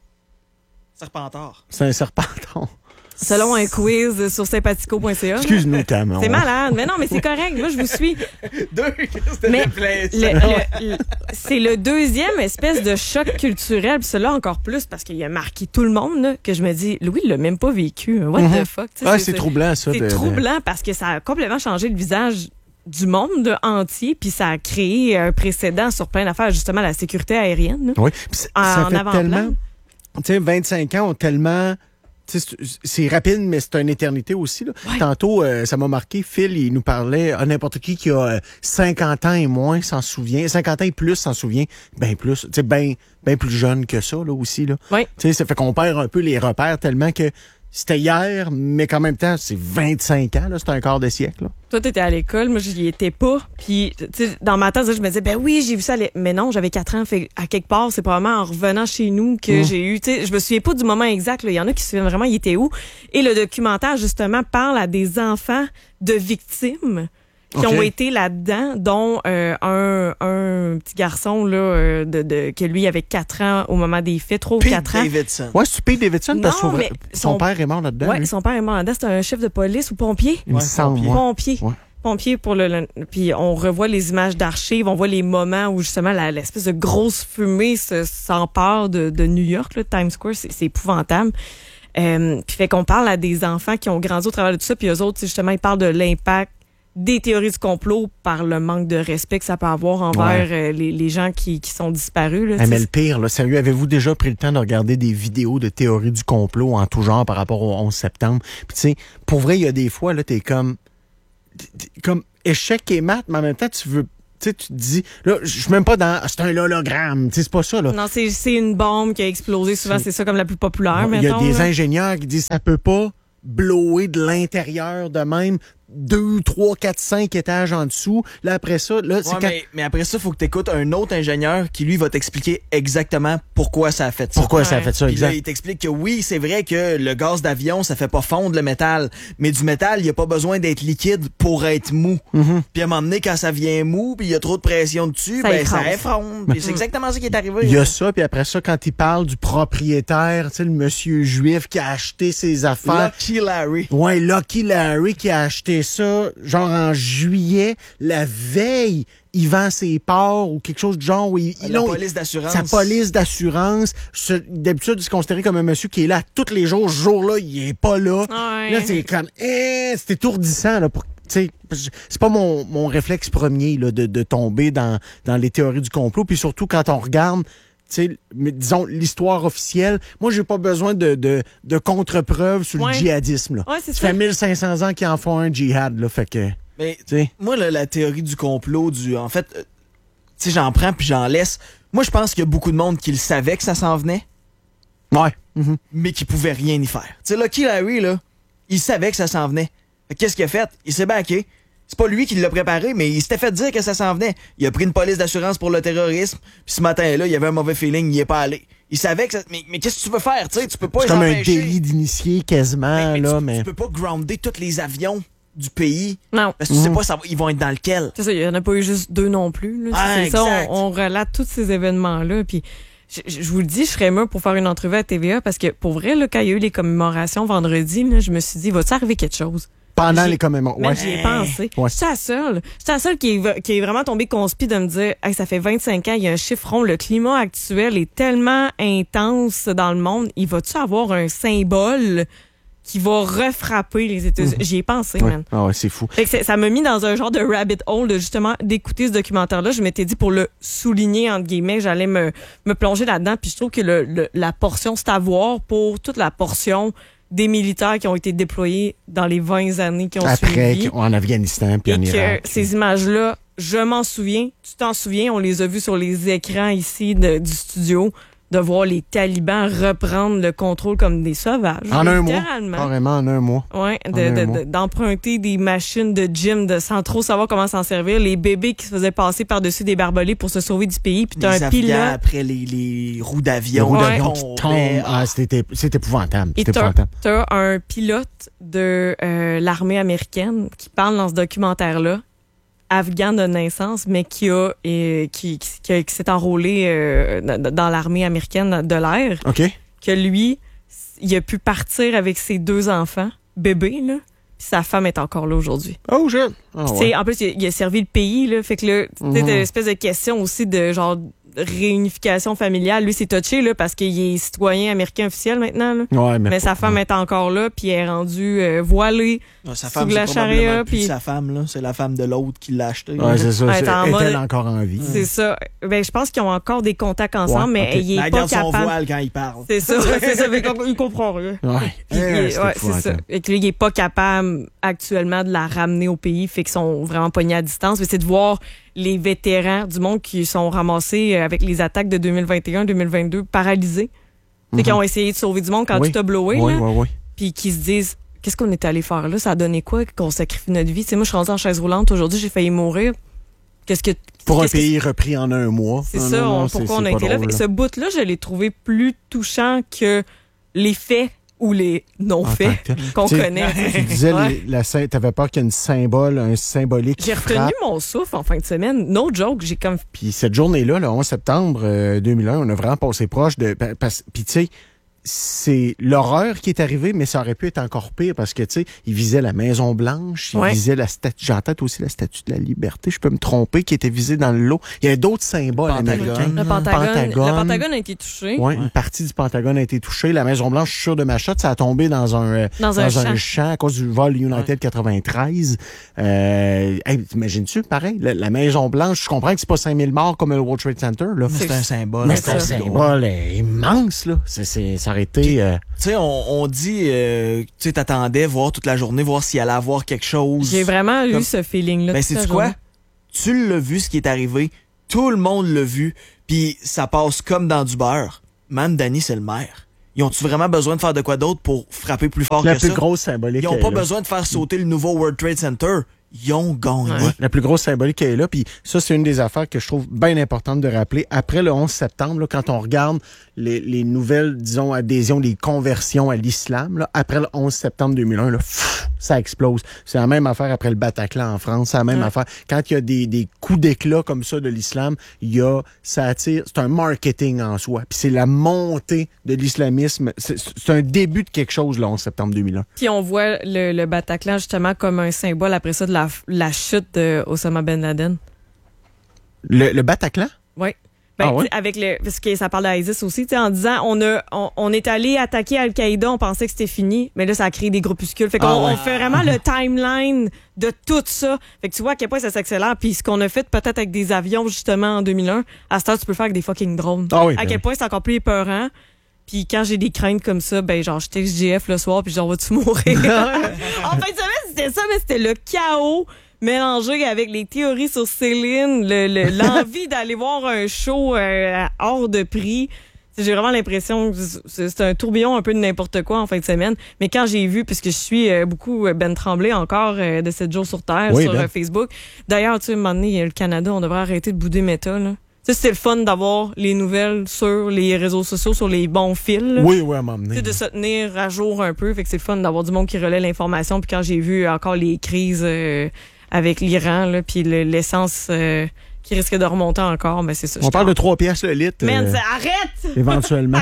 Speaker 2: Serpentard.
Speaker 1: C'est un serpenton.
Speaker 3: Selon un quiz sur sympathico point c a.
Speaker 1: Excuse-nous, Tam.
Speaker 3: C'est
Speaker 1: on-
Speaker 3: malade. Mais non, mais c'est correct. Moi, je vous suis.
Speaker 2: Deux, c'était
Speaker 3: Mais
Speaker 2: de plaisir.
Speaker 3: Le- le- le- c'est le deuxième espèce de choc culturel. Puis celui-là encore plus parce qu'il a marqué tout le monde, là, que je me dis, Louis, il l'a même pas vécu. What
Speaker 1: Mhm.
Speaker 3: the fuck? Tu sais,
Speaker 1: Ah, c'est troublant, ça.
Speaker 3: C'est
Speaker 1: de- de-
Speaker 3: troublant parce que ça a complètement changé le visage du monde entier, puis ça a créé un précédent sur plein d'affaires, justement la sécurité aérienne. là.
Speaker 1: Oui. Puis c'est-
Speaker 3: En
Speaker 1: ça fait
Speaker 3: avant-plan.
Speaker 1: tellement. Tu sais, vingt-cinq ans ont tellement. Tu sais, c'est- c'est rapide, mais c'est une éternité aussi. Là.
Speaker 3: Ouais.
Speaker 1: Tantôt, euh, ça m'a marqué. Phil, il nous parlait à n'importe qui qui a euh, cinquante ans et moins s'en souvient. cinquante ans et plus s'en souvient. Ben plus. Tu sais, ben, ben plus jeune que ça, là, aussi. Là.
Speaker 3: Oui.
Speaker 1: Tu sais, ça fait qu'on perd un peu les repères tellement que c'était hier, mais qu'en même temps, c'est vingt-cinq ans, là. C'est un quart de siècle, là.
Speaker 3: Toi, t'étais à l'école, moi, j'y étais pas. Puis, tu sais, dans ma tête, je me disais, ben oui, j'ai vu ça. à l'é- Mais non, j'avais quatre ans. Fait à quelque part, c'est probablement en revenant chez nous que
Speaker 1: Mm.
Speaker 3: j'ai eu. Tu sais, je me souviens pas du moment exact. là. Il y en a qui se souviennent vraiment, il était où. Et le documentaire, justement, parle à des enfants de victimes qui
Speaker 1: Ok.
Speaker 3: ont été là-dedans, dont euh, un, un petit garçon là, euh, de, de que lui avait quatre ans au moment des faits, trois ou
Speaker 2: Pete
Speaker 3: quatre ans.
Speaker 2: Davidson.
Speaker 1: Ouais, c'est Pete Davidson, parce que
Speaker 3: Non,
Speaker 1: son,
Speaker 3: mais
Speaker 1: son
Speaker 3: son-
Speaker 1: père est mort là-dedans.
Speaker 3: Ouais,
Speaker 1: lui.
Speaker 3: son père est mort là-dedans. C'était un chef de police ou pompier.
Speaker 1: Il me
Speaker 2: Ouais,
Speaker 1: semble,
Speaker 2: pompier.
Speaker 1: ouais.
Speaker 3: Pompier.
Speaker 1: Ouais.
Speaker 3: Pompier pour le, le- puis on revoit les images d'archives, on voit les moments où justement la- l'espèce de grosse fumée se- s'empare de, de New York, là, Times Square, c'est c'est épouvantable. Euh, puis fait qu'on parle à des enfants qui ont grandi au travers de tout ça, puis eux autres, justement, ils parlent de l'impact des théories du complot par le manque de respect que ça peut avoir envers euh, les, les gens qui, qui sont disparus. Là,
Speaker 1: Ah,
Speaker 3: tu
Speaker 1: mais
Speaker 3: sais.
Speaker 1: le pire, là, sérieux, avez-vous déjà pris le temps de regarder des vidéos de théorie du complot en tout genre par rapport au onze septembre? Puis tu sais, pour vrai, il y a des fois, là, t'es comme, t'es- t'es comme échec et maths, mais en même temps, tu veux, tu sais, tu te dis, là, je suis même pas dans, ah, c'est un hologramme, tu sais, c'est pas ça, là.
Speaker 3: Non, c'est c'est une bombe qui a explosé. Souvent, c'est ça comme la plus populaire,
Speaker 1: Il y a
Speaker 3: mettons,
Speaker 1: des
Speaker 3: là.
Speaker 1: ingénieurs qui disent, ça peut pas blower de l'intérieur de même, deux, trois, quatre, cinq étages en dessous. Là, après ça, là, c'est
Speaker 2: Ouais,
Speaker 1: quand...
Speaker 2: mais, mais après ça, il faut que tu écoutes un autre ingénieur qui, lui, va t'expliquer exactement pourquoi ça a fait ça.
Speaker 1: Pourquoi ça a
Speaker 3: Ouais.
Speaker 1: fait ça,
Speaker 2: Puis là,
Speaker 1: exact?
Speaker 2: il t'explique que oui, c'est vrai que le gaz d'avion, ça fait pas fondre le métal. Mais du métal, il n'y a pas besoin d'être liquide pour être mou.
Speaker 1: Mhm.
Speaker 2: Puis à un moment donné, quand ça vient mou, puis il y a trop de pression dessus,
Speaker 3: Ça
Speaker 2: ben ça
Speaker 3: écrase.
Speaker 2: effondre. Puis c'est exactement ça qui est arrivé.
Speaker 1: Il y a
Speaker 2: là.
Speaker 1: ça, puis après ça, quand il parle du propriétaire, tu sais, le monsieur juif qui a acheté ses affaires.
Speaker 2: Lucky Larry.
Speaker 1: Ouais, Lucky Larry qui a acheté ça, genre en juillet, la veille, il vend ses parts ou quelque chose du genre. Où il,
Speaker 2: La
Speaker 1: non,
Speaker 2: police d'assurance.
Speaker 1: Sa police d'assurance. Ce- D'habitude, c'est considéré comme un monsieur qui est là tous les jours. Ce jour-là, il est pas là.
Speaker 3: Ouais.
Speaker 1: Là, c'est comme, eh, c'est étourdissant, là, pour, tu sais, c'est pas mon, mon réflexe premier, là, de, de tomber dans, dans les théories du complot. Puis surtout, quand on regarde, tu sais, mais disons, l'histoire officielle, moi, j'ai pas besoin de, de, de contre-preuves sur
Speaker 3: Ouais.
Speaker 1: le djihadisme, là.
Speaker 3: Ouais, c'est
Speaker 1: Ça
Speaker 3: ça.
Speaker 1: fait mille cinq cents ans qu'ils en font un djihad, là, fait que, tu
Speaker 2: Mais
Speaker 1: sais.
Speaker 2: moi, là, la théorie du complot, du, en fait, euh, tu sais, j'en prends puis j'en laisse. Moi, je pense qu'il y a beaucoup de monde qui le savait que ça s'en venait,
Speaker 1: Ouais. Mhm.
Speaker 2: mais qui pouvait rien y faire. Tu sais, Lucky Larry, là, il savait que ça s'en venait. Fait que Qu'est-ce qu'il a fait? Il s'est baqué. C'est pas lui qui l'a préparé, mais il s'était fait dire que ça s'en venait. Il a pris une police d'assurance pour le terrorisme, puis ce matin-là, il y avait un mauvais feeling, il y est pas allé. Il savait que ça... Mais, mais qu'est-ce que tu veux faire, tu sais? Tu peux pas
Speaker 1: C'est
Speaker 2: les
Speaker 1: comme un
Speaker 2: empêcher.
Speaker 1: délit d'initié quasiment,
Speaker 2: Mais- mais
Speaker 1: là,
Speaker 2: tu,
Speaker 1: mais.
Speaker 2: tu peux pas grounder tous les avions du pays,
Speaker 3: Non.
Speaker 2: parce que tu sais
Speaker 1: Mhm.
Speaker 2: pas ça, va- ils vont être dans lequel.
Speaker 3: C'est ça, il n'y en a pas eu juste deux non plus. Là.
Speaker 2: Ah,
Speaker 3: c'est ça,
Speaker 2: exact.
Speaker 3: on, on relate tous ces événements-là. Puis je, je- je vous le dis, je serais mieux pour faire une entrevue à T V A parce que pour vrai, là, quand il y a eu les commémorations vendredi, là, je me suis dit, va-tu arriver quelque chose?
Speaker 1: Pendant
Speaker 3: J'y-
Speaker 1: les commémorations.
Speaker 3: Même
Speaker 1: Ouais.
Speaker 3: j'y ai pensé.
Speaker 1: Ouais.
Speaker 3: J'étais la seule. J'étais la seule qui est, qui est vraiment tombée conspi de me dire, hey, ça fait vingt-cinq ans, il y a un chiffron, le climat actuel est tellement intense dans le monde, il va-tu avoir un symbole qui va refrapper les États-Unis.
Speaker 1: Mm-hmm.
Speaker 3: J'y ai pensé,
Speaker 1: Ouais.
Speaker 3: man.
Speaker 1: Ah ouais, c'est fou.
Speaker 3: Fait que c'est- ça m'a mis dans un genre de rabbit hole de justement d'écouter ce documentaire-là. Je m'étais dit pour le souligner, entre guillemets, j'allais me, me plonger là-dedans. Puis je trouve que le, le- la portion, c'est à voir pour toute la portion des militaires qui ont été déployés dans les vingt années qui ont
Speaker 1: Après,
Speaker 3: suivi.
Speaker 1: en Afghanistan puis
Speaker 3: Et
Speaker 1: en
Speaker 3: que
Speaker 1: Irak.
Speaker 3: ces images-là, je m'en souviens. Tu t'en souviens? On les a vues sur les écrans ici de- du studio, de voir les talibans reprendre le contrôle comme des sauvages.
Speaker 1: En un mois.
Speaker 3: littéralement.
Speaker 1: Carrément en un mois.
Speaker 3: Ouais,
Speaker 1: En
Speaker 3: de-
Speaker 1: un
Speaker 3: de-
Speaker 1: mois.
Speaker 3: de- d'emprunter des machines de gym de, sans trop savoir comment s'en servir. Les bébés qui se faisaient passer par-dessus des barbelés pour se sauver du pays. Puis t'as
Speaker 2: Les
Speaker 3: un
Speaker 2: Afghans,
Speaker 3: pilote.
Speaker 2: après les, les roues
Speaker 1: Les
Speaker 2: d'avion.
Speaker 1: roues
Speaker 3: Ouais.
Speaker 1: d'avion qui
Speaker 2: tombaient.
Speaker 1: tombent. Ah, c'était c'est épouvantable.
Speaker 3: Et
Speaker 1: C'est
Speaker 3: t'as,
Speaker 1: épouvantable.
Speaker 3: t'as un pilote de euh, l'armée américaine qui parle dans ce documentaire-là, afghan de naissance, mais qui a euh, qui, qui, qui a- qui s'est enrôlé euh, dans dans l'armée américaine de l'air,
Speaker 1: OK?
Speaker 3: que lui, il a pu partir avec ses deux enfants, bébés, là, puis sa femme est encore là aujourd'hui.
Speaker 1: Oh, je. Ah,
Speaker 3: Tu
Speaker 1: ouais.
Speaker 3: sais, en plus, il a, il a servi le pays, là. Fait que là, tu sais,
Speaker 1: Mhm.
Speaker 3: t'as une espèce de question aussi de genre réunification familiale. Lui, c'est touché, là, parce qu'il est citoyen américain officiel maintenant, là.
Speaker 1: Ouais, mais,
Speaker 3: Mais sa femme est encore là, puis elle est rendue euh, voilée.
Speaker 2: Ah, sa
Speaker 3: Sous
Speaker 2: femme,
Speaker 3: la
Speaker 2: c'est
Speaker 3: charia,
Speaker 2: probablement plus
Speaker 3: puis-
Speaker 2: sa femme, là. C'est la femme de l'autre qui l'a acheté.
Speaker 1: Ouais, c'est ça.
Speaker 3: Ouais,
Speaker 1: c'est-
Speaker 3: t'es en
Speaker 1: Est-elle
Speaker 3: mode-
Speaker 1: encore en vie?
Speaker 3: C'est ça. Ben, je pense qu'ils ont encore des contacts ensemble,
Speaker 1: Ouais,
Speaker 3: mais
Speaker 1: ok.
Speaker 3: il est
Speaker 2: Elle
Speaker 3: pas
Speaker 2: garde son
Speaker 3: capable.
Speaker 2: voile quand il parle.
Speaker 3: C'est ça, c'est ça. Mais il comprend rien.
Speaker 1: Ouais.
Speaker 3: Puis, il
Speaker 1: Eh,
Speaker 3: est-
Speaker 1: c'est
Speaker 3: ouais, c'est ça.
Speaker 1: épouvantable.
Speaker 3: Et que lui, il est pas capable actuellement de la ramener au pays, fait qu'ils sont vraiment pognés à distance. Mais c'est de voir les vétérans du monde qui sont ramassés avec les attaques de deux mille vingt et un deux mille vingt-deux paralysés. Tu sais, qui ont essayé de sauver du monde quand
Speaker 1: Mhm. Oui.
Speaker 3: tout a blowé,
Speaker 1: Oui,
Speaker 3: là.
Speaker 1: oui, oui.
Speaker 3: Puis qui se disent, qu'est-ce qu'on est allé faire là? Ça a donné quoi qu'on sacrifie notre vie? Tu sais, moi, je suis rendue en chaise roulante aujourd'hui, j'ai failli mourir. Qu'est-ce que.
Speaker 1: Pour un
Speaker 3: qu'est-ce que-
Speaker 1: pays repris en un mois.
Speaker 3: C'est
Speaker 1: Non,
Speaker 3: ça,
Speaker 1: non, non,
Speaker 3: on-
Speaker 1: c'est-
Speaker 3: pourquoi
Speaker 1: c'est
Speaker 3: on a
Speaker 1: pas
Speaker 3: été là.
Speaker 1: drôle,
Speaker 3: Fait que ce bout-là, je l'ai trouvé plus touchant que les faits ou les
Speaker 1: En
Speaker 3: non-faits
Speaker 1: tant que tel.
Speaker 3: qu'on
Speaker 1: Tu sais,
Speaker 3: connaît.
Speaker 1: Tu disais,
Speaker 3: Ouais.
Speaker 1: les- la sym- t'avais peur qu'il y ait une symbole, un symbolique qui
Speaker 3: J'ai retenu
Speaker 1: frappe.
Speaker 3: mon souffle en fin de semaine. No joke, j'ai comme.
Speaker 1: Puis cette journée-là, le onze septembre euh, deux mille un, on a vraiment passé proche de... pa- parce- Puis tu sais, c'est l'horreur qui est arrivée, mais ça aurait pu être encore pire parce que, tu sais, il visait la Maison-Blanche, il
Speaker 3: Ouais.
Speaker 1: visait la statue... J'ai en tête aussi la statue de la Liberté, je peux me tromper, qui était visée dans le lot. Il y avait d'autres symboles
Speaker 2: Pentagone.
Speaker 1: américains.
Speaker 3: Le Pentagone,
Speaker 1: Pentagone.
Speaker 3: le Pentagone a été touché.
Speaker 1: Ouais, une partie du Pentagone a été touchée. La Maison-Blanche, je suis sûr de ma shot, ça a tombé dans un, euh,
Speaker 3: Dans un champ.
Speaker 1: à cause du vol United quatre-vingt-treize. Euh, hey, t'imagines-tu, pareil, la, la Maison-Blanche, je comprends que c'est pas cinq mille morts comme le World Trade Center, là.
Speaker 2: Mais c'est un symbole.
Speaker 1: Mais
Speaker 3: c'est
Speaker 1: c'est un
Speaker 3: ça.
Speaker 1: symbole euh, immense, là. C'est, c'est, ça aurait été... euh,
Speaker 2: Tu sais, on, on dit, euh, tu sais, t'attendais voir toute la journée, voir s'il allait avoir quelque chose.
Speaker 3: J'ai vraiment
Speaker 2: Comme-
Speaker 3: eu ce feeling-là.
Speaker 2: Ben,
Speaker 3: toute la
Speaker 2: c'est quoi?
Speaker 3: journée.
Speaker 2: Tu l'as vu, ce qui est arrivé. Tout le monde l'a vu. Puis ça passe comme dans du beurre. Même Danny, c'est le maire. Ils ont-tu vraiment besoin de faire de quoi d'autre pour frapper plus fort
Speaker 1: la
Speaker 2: que
Speaker 1: plus
Speaker 2: ça?
Speaker 1: grosse symbolique
Speaker 2: Ils ont
Speaker 1: est
Speaker 2: pas
Speaker 1: là.
Speaker 2: besoin de faire sauter le nouveau World Trade Center. Ils ont gagné.
Speaker 3: Ouais.
Speaker 1: La plus grosse symbolique qui est là. Puis ça, c'est une des affaires que je trouve bien importante de rappeler. Après le onze septembre, là, quand on regarde les, les nouvelles, disons, adhésions, les conversions à l'islam, là, après le onze septembre deux mille un, là, pff, ça explose. C'est la même affaire après le Bataclan en France. C'est la même
Speaker 3: Ouais.
Speaker 1: affaire. Quand il y a des, des coups d'éclat comme ça de l'islam, il y a, ça attire, c'est un marketing en soi. Puis c'est la montée de l'islamisme. C'est, c'est un début de quelque chose, le onze septembre deux mille un.
Speaker 3: Puis on voit le, le Bataclan justement comme un symbole après ça de la, la chute de Osama Ben Laden.
Speaker 1: Le, le Bataclan?
Speaker 3: Oui. Ben,
Speaker 1: Ah ouais?
Speaker 3: tu sais, avec le, parce que ça parle d'ISIS aussi, tu sais, en disant, on a, on, on est allé attaquer Al-Qaïda, on pensait que c'était fini, mais là, ça a créé des groupuscules. Fait qu'on
Speaker 1: Ah ouais.
Speaker 3: on fait vraiment le timeline de tout ça. Fait que tu vois à quel point ça s'accélère. Puis ce qu'on a fait peut-être avec des avions, justement, en deux mille un, à cette heure, tu peux le faire avec des fucking drones.
Speaker 1: Ah oui,
Speaker 3: à
Speaker 1: ben
Speaker 3: quel
Speaker 1: oui.
Speaker 3: point c'est encore plus épeurant. Puis quand j'ai des craintes comme ça, ben genre, je texte J F le soir, puis genre, vas-tu mourir? En fin de semaine, c'était ça, mais c'était le chaos mélangé avec les théories sur Céline, le- le- l'envie d'aller voir un show euh, hors de prix. J'ai vraiment l'impression que c'est c'est un tourbillon un peu de n'importe quoi en fin de semaine. Mais quand j'ai vu, puisque je suis euh, beaucoup euh, Ben Tremblay encore euh, de sept jours sur Terre
Speaker 1: Oui,
Speaker 3: sur
Speaker 1: Ben.
Speaker 3: euh, Facebook. D'ailleurs, tu sais, à un moment donné, le Canada, on devrait arrêter de bouder méta, là. Tu sais, c'était le fun d'avoir les nouvelles sur les réseaux sociaux, sur les bons fils. là.
Speaker 1: Oui, oui, à
Speaker 3: Tu
Speaker 1: m'emmener.
Speaker 3: sais, de se tenir à jour un peu. Fait que c'est le fun d'avoir du monde qui relaie l'information. Puis quand j'ai vu encore les crises euh, avec l'Iran, là, puis le- l'essence euh, qui risquait de remonter encore, ben c'est ça.
Speaker 1: On parle de trois pièces le litre.
Speaker 3: Man,
Speaker 1: euh,
Speaker 3: c'est- arrête!
Speaker 1: éventuellement.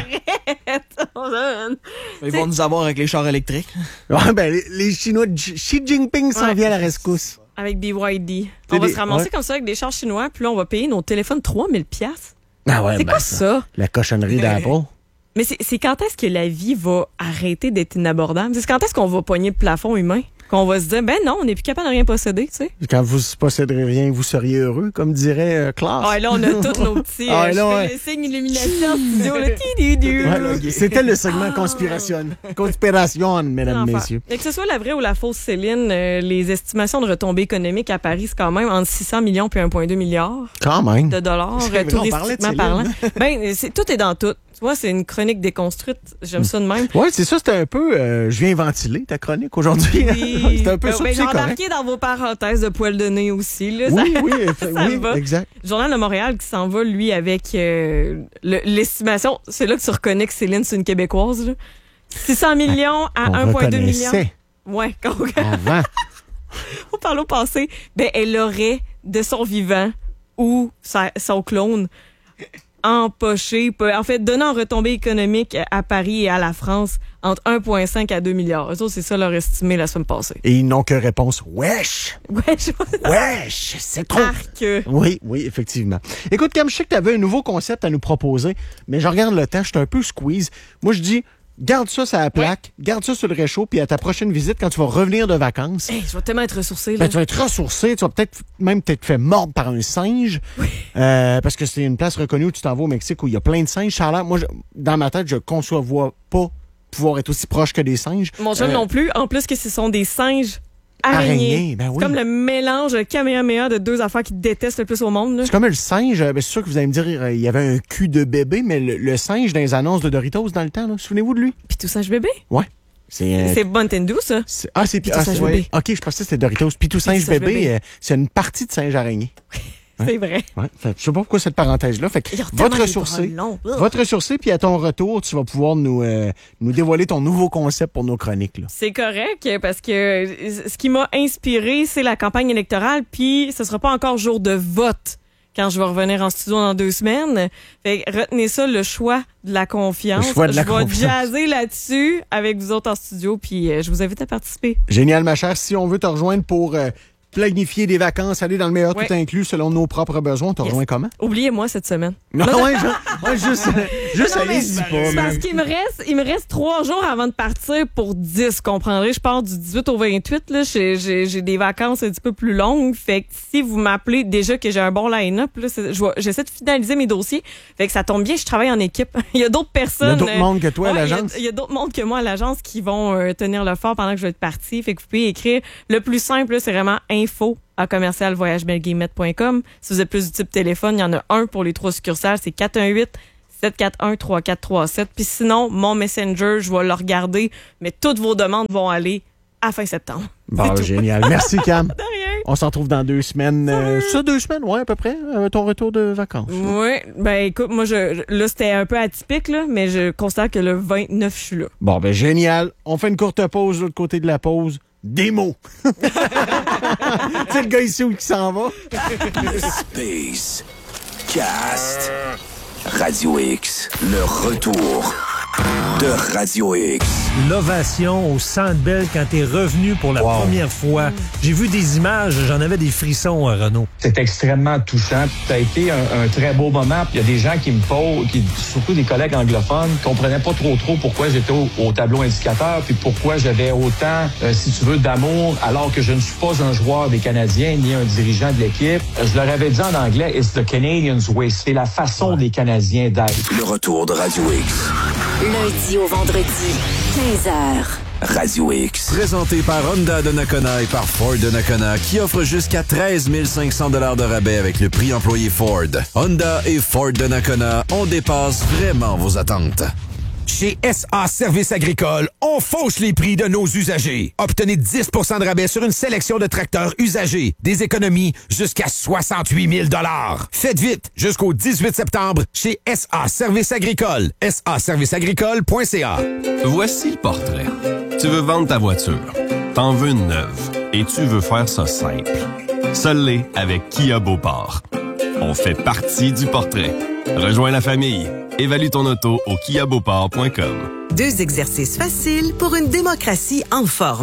Speaker 3: Arrête!
Speaker 2: Ils vont nous avoir avec les chars électriques.
Speaker 1: Ouais, ben, les, les Chinois, de Xi Xi Jinping s'en
Speaker 3: Ouais.
Speaker 1: vient à la rescousse.
Speaker 3: Avec B Y D.
Speaker 1: C'est
Speaker 3: On va
Speaker 1: des-
Speaker 3: se ramasser
Speaker 1: ouais.
Speaker 3: comme ça avec des chars chinois, puis là, on va payer nos téléphones trois mille piastres.
Speaker 1: Ah ouais,
Speaker 3: C'est
Speaker 1: ben,
Speaker 3: quoi ça?
Speaker 1: La cochonnerie d'Apple.
Speaker 3: Mais c'est, c'est quand est-ce que la vie va arrêter d'être inabordable? C'est quand est-ce qu'on va pogner le plafond humain? Qu'on va se dire, ben non, on n'est plus capable de rien posséder, tu sais.
Speaker 1: Quand vous posséderez rien, vous seriez heureux, comme dirait euh, Classe.
Speaker 3: Ah, là, on a tous nos petits
Speaker 1: ah,
Speaker 3: euh,
Speaker 1: là, ouais.
Speaker 3: je fais le signe illumination studio, le ti-di-du.
Speaker 1: Ouais, là, c'était le segment conspiration. Conspiration, mesdames,
Speaker 3: L'enfer.
Speaker 1: messieurs.
Speaker 3: Et que ce soit la vraie ou la fausse Céline, euh, les estimations de retombées économiques à Paris, c'est quand même entre six cents millions puis un virgule deux milliard
Speaker 1: Quand même.
Speaker 3: de dollars,
Speaker 1: C'est vrai, on parlait de
Speaker 3: touristiquement parlant.
Speaker 1: Céline.
Speaker 3: Ben, c'est, tout est dans tout. Tu vois, c'est une chronique déconstruite. J'aime ça de même.
Speaker 1: Oui, c'est ça, c'était un peu... Euh, je viens ventiler ta chronique aujourd'hui.
Speaker 3: Oui.
Speaker 1: C'était un peu
Speaker 3: Ben,
Speaker 1: ça,
Speaker 3: ben,
Speaker 1: puis
Speaker 3: j'ai
Speaker 1: c'est correct.
Speaker 3: embarqué dans vos parenthèses de poil de nez aussi. Là,
Speaker 1: Oui,
Speaker 3: ça,
Speaker 1: oui,
Speaker 3: ça
Speaker 1: oui,
Speaker 3: me va.
Speaker 1: exact.
Speaker 3: Journal de Montréal qui s'en va, lui, avec euh, le- l'estimation. C'est là que tu reconnais que Céline, c'est une Québécoise. Là. six cents millions à
Speaker 1: On
Speaker 3: un virgule deux million.
Speaker 1: reconnaissait
Speaker 3: Ouais, quand
Speaker 1: avant.
Speaker 3: on parle au passé, ben, elle aurait, de son vivant ou sa- son clone, empoché, peu- en fait, donnant en retombée économique à Paris et à la France entre un virgule cinq à deux milliards. Eux autres, c'est ça leur estimé la semaine passée.
Speaker 1: Et ils n'ont que réponse. Wesh!
Speaker 3: Ouais, je
Speaker 1: Wesh! C'est trop!
Speaker 3: Arc.
Speaker 1: Oui, oui, effectivement. Écoute, Cam, je sais que tu avais un nouveau concept à nous proposer, mais je regarde le temps, je suis un peu squeeze. Moi, je dis, garde ça sur la plaque, garde ça sur le réchaud, puis à ta prochaine visite, quand tu vas revenir de vacances,
Speaker 3: Hey, je vais tellement être ressourcée. Là.
Speaker 1: ben, tu vas être ressourcé, tu vas peut-être même t'être fait mordre par un singe, euh, parce que c'est une place reconnue où tu t'en vas au Mexique où il y a plein de singes. Ça a l'air, moi, je- dans ma tête, je conçois pas pouvoir être aussi proche que des singes.
Speaker 3: Mon chum
Speaker 1: Euh,
Speaker 3: non plus. En plus que ce sont des singes araignées.
Speaker 1: Araignées, ben oui.
Speaker 3: C'est comme le mélange Kamehameha de deux affaires qui détestent le plus au monde. Là.
Speaker 1: C'est comme le singe, euh, ben, c'est sûr que vous allez me dire, euh, il y avait un cul de bébé, mais le, le singe dans les annonces de Doritos dans le temps, là, souvenez-vous de lui?
Speaker 3: Puis tout singe bébé.
Speaker 1: Ouais. C'est, euh,
Speaker 3: C'est Mountain ça.
Speaker 1: c'est- ah, c'est
Speaker 3: Pitou
Speaker 1: ah,
Speaker 3: singe
Speaker 1: c'est-
Speaker 3: bébé.
Speaker 1: Ok, je pensais que c'était Doritos. Pitou singe
Speaker 3: singe
Speaker 1: bébé,
Speaker 3: bébé.
Speaker 1: euh, c'est une partie de singe araignée.
Speaker 3: C'est vrai.
Speaker 1: Ouais. Fait, je sais pas pourquoi cette parenthèse-là. Fait que
Speaker 3: Ils ont
Speaker 1: va te
Speaker 3: tellement des
Speaker 1: ressourcer.
Speaker 3: bras longs.
Speaker 1: Va te ressourcer, puis à ton retour, tu vas pouvoir nous, euh, nous dévoiler ton nouveau concept pour nos chroniques. Là.
Speaker 3: C'est correct parce que ce qui m'a inspiré, c'est la campagne électorale, puis ce sera pas encore jour de vote quand je vais revenir en studio dans deux semaines. Fait que retenez ça, le choix de la confiance.
Speaker 1: Le choix de la
Speaker 3: je vais
Speaker 1: confiance.
Speaker 3: jazzer là-dessus avec vous autres en studio, puis euh, je vous invite à participer.
Speaker 1: Génial, ma chère. Si on veut te rejoindre pour euh, planifier des vacances, aller dans le meilleur
Speaker 3: Ouais.
Speaker 1: tout inclus selon nos propres besoins, on te
Speaker 3: Yes.
Speaker 1: rejoint comment?
Speaker 3: Oubliez-moi cette semaine.
Speaker 1: Non, ouais, je- ouais, juste, juste
Speaker 3: Non, mais
Speaker 1: allez-y pas,
Speaker 3: c'est
Speaker 1: man.
Speaker 3: parce qu'il me reste, il me reste trois jours avant de partir pour dix, comprendrez. Je pars du dix-huit au vingt-huit, là. J'ai, j'ai, j'ai des vacances un petit peu plus longues. Fait que si vous m'appelez, déjà que j'ai un bon line-up, là, c'est- je vais- j'essaie de finaliser mes dossiers. Fait que ça tombe bien, je travaille en équipe. Il y a d'autres personnes.
Speaker 1: Il y a d'autres
Speaker 3: euh,
Speaker 1: mondes que toi à
Speaker 3: ouais, il y a-
Speaker 1: l'agence?
Speaker 3: Il y a, d'autres mondes que moi à l'agence qui vont euh, tenir le fort pendant que je vais être partie. Fait que vous pouvez écrire. Le plus simple, là, c'est vraiment info à commercial voyage belguillemette point com. Si vous êtes plus du type téléphone, il y en a un pour les trois succursales, c'est quatre un huit, sept quatre un, trois quatre trois sept. Puis sinon, mon Messenger, je vais le regarder, mais toutes vos demandes vont aller à fin septembre.
Speaker 1: Bon,
Speaker 3: tout.
Speaker 1: génial. Merci, Cam.
Speaker 3: De rien.
Speaker 1: On s'en retrouve dans deux semaines. Euh, ça, deux semaines, ouais, à peu près, euh, ton retour de vacances.
Speaker 3: Oui, ben écoute, moi, je, je- là, c'était un peu atypique, là, mais je constate que le vingt-neuf, je suis là.
Speaker 1: Bon, ben génial. On fait une courte pause de l'autre côté de la pause. Des mots. C'est le gars ici où qui s'en va.
Speaker 4: Space Cast. Radio X, le retour de Radio X.
Speaker 5: L'ovation au Centre Bell quand t'es revenu pour la première fois. J'ai vu des images, j'en avais des frissons, euh, Renaud.
Speaker 6: C'est extrêmement touchant. Ça a été un, un très beau moment. Il y a des gens qui me posent, qui, surtout des collègues anglophones, comprenaient pas trop trop pourquoi j'étais au, au tableau indicateur, puis pourquoi j'avais autant, euh, si tu veux, d'amour, alors que je ne suis pas un joueur des Canadiens ni un dirigeant de l'équipe. Je leur avais dit en anglais, it's the Canadians way. C'est la façon des Canadiens d'être.
Speaker 4: Le retour de Radio X.
Speaker 7: Lundi au vendredi, quinze heures.
Speaker 4: Radio X.
Speaker 8: Présenté par Honda de Nakona et par Ford de Nakona, qui offre jusqu'à treize mille cinq cents dollars de rabais avec le prix employé Ford. Honda et Ford de Nakona, on dépasse vraiment vos attentes.
Speaker 9: Chez S A Services Agricoles, on fauche les prix de nos usagers. Obtenez dix pour cent de rabais sur une sélection de tracteurs usagés. Des économies jusqu'à soixante-huit mille dollars. Faites vite jusqu'au dix-huit septembre chez S A Services Agricoles. S A services agricoles point c a.
Speaker 10: Voici le portrait. Tu veux vendre ta voiture. T'en veux une neuve. Et tu veux faire ça simple. Seul l'est avec Kia Beauport. On fait partie du portrait. Rejoins la famille. Évalue ton auto au kia beauport point com.
Speaker 11: Deux exercices faciles pour une démocratie en forme.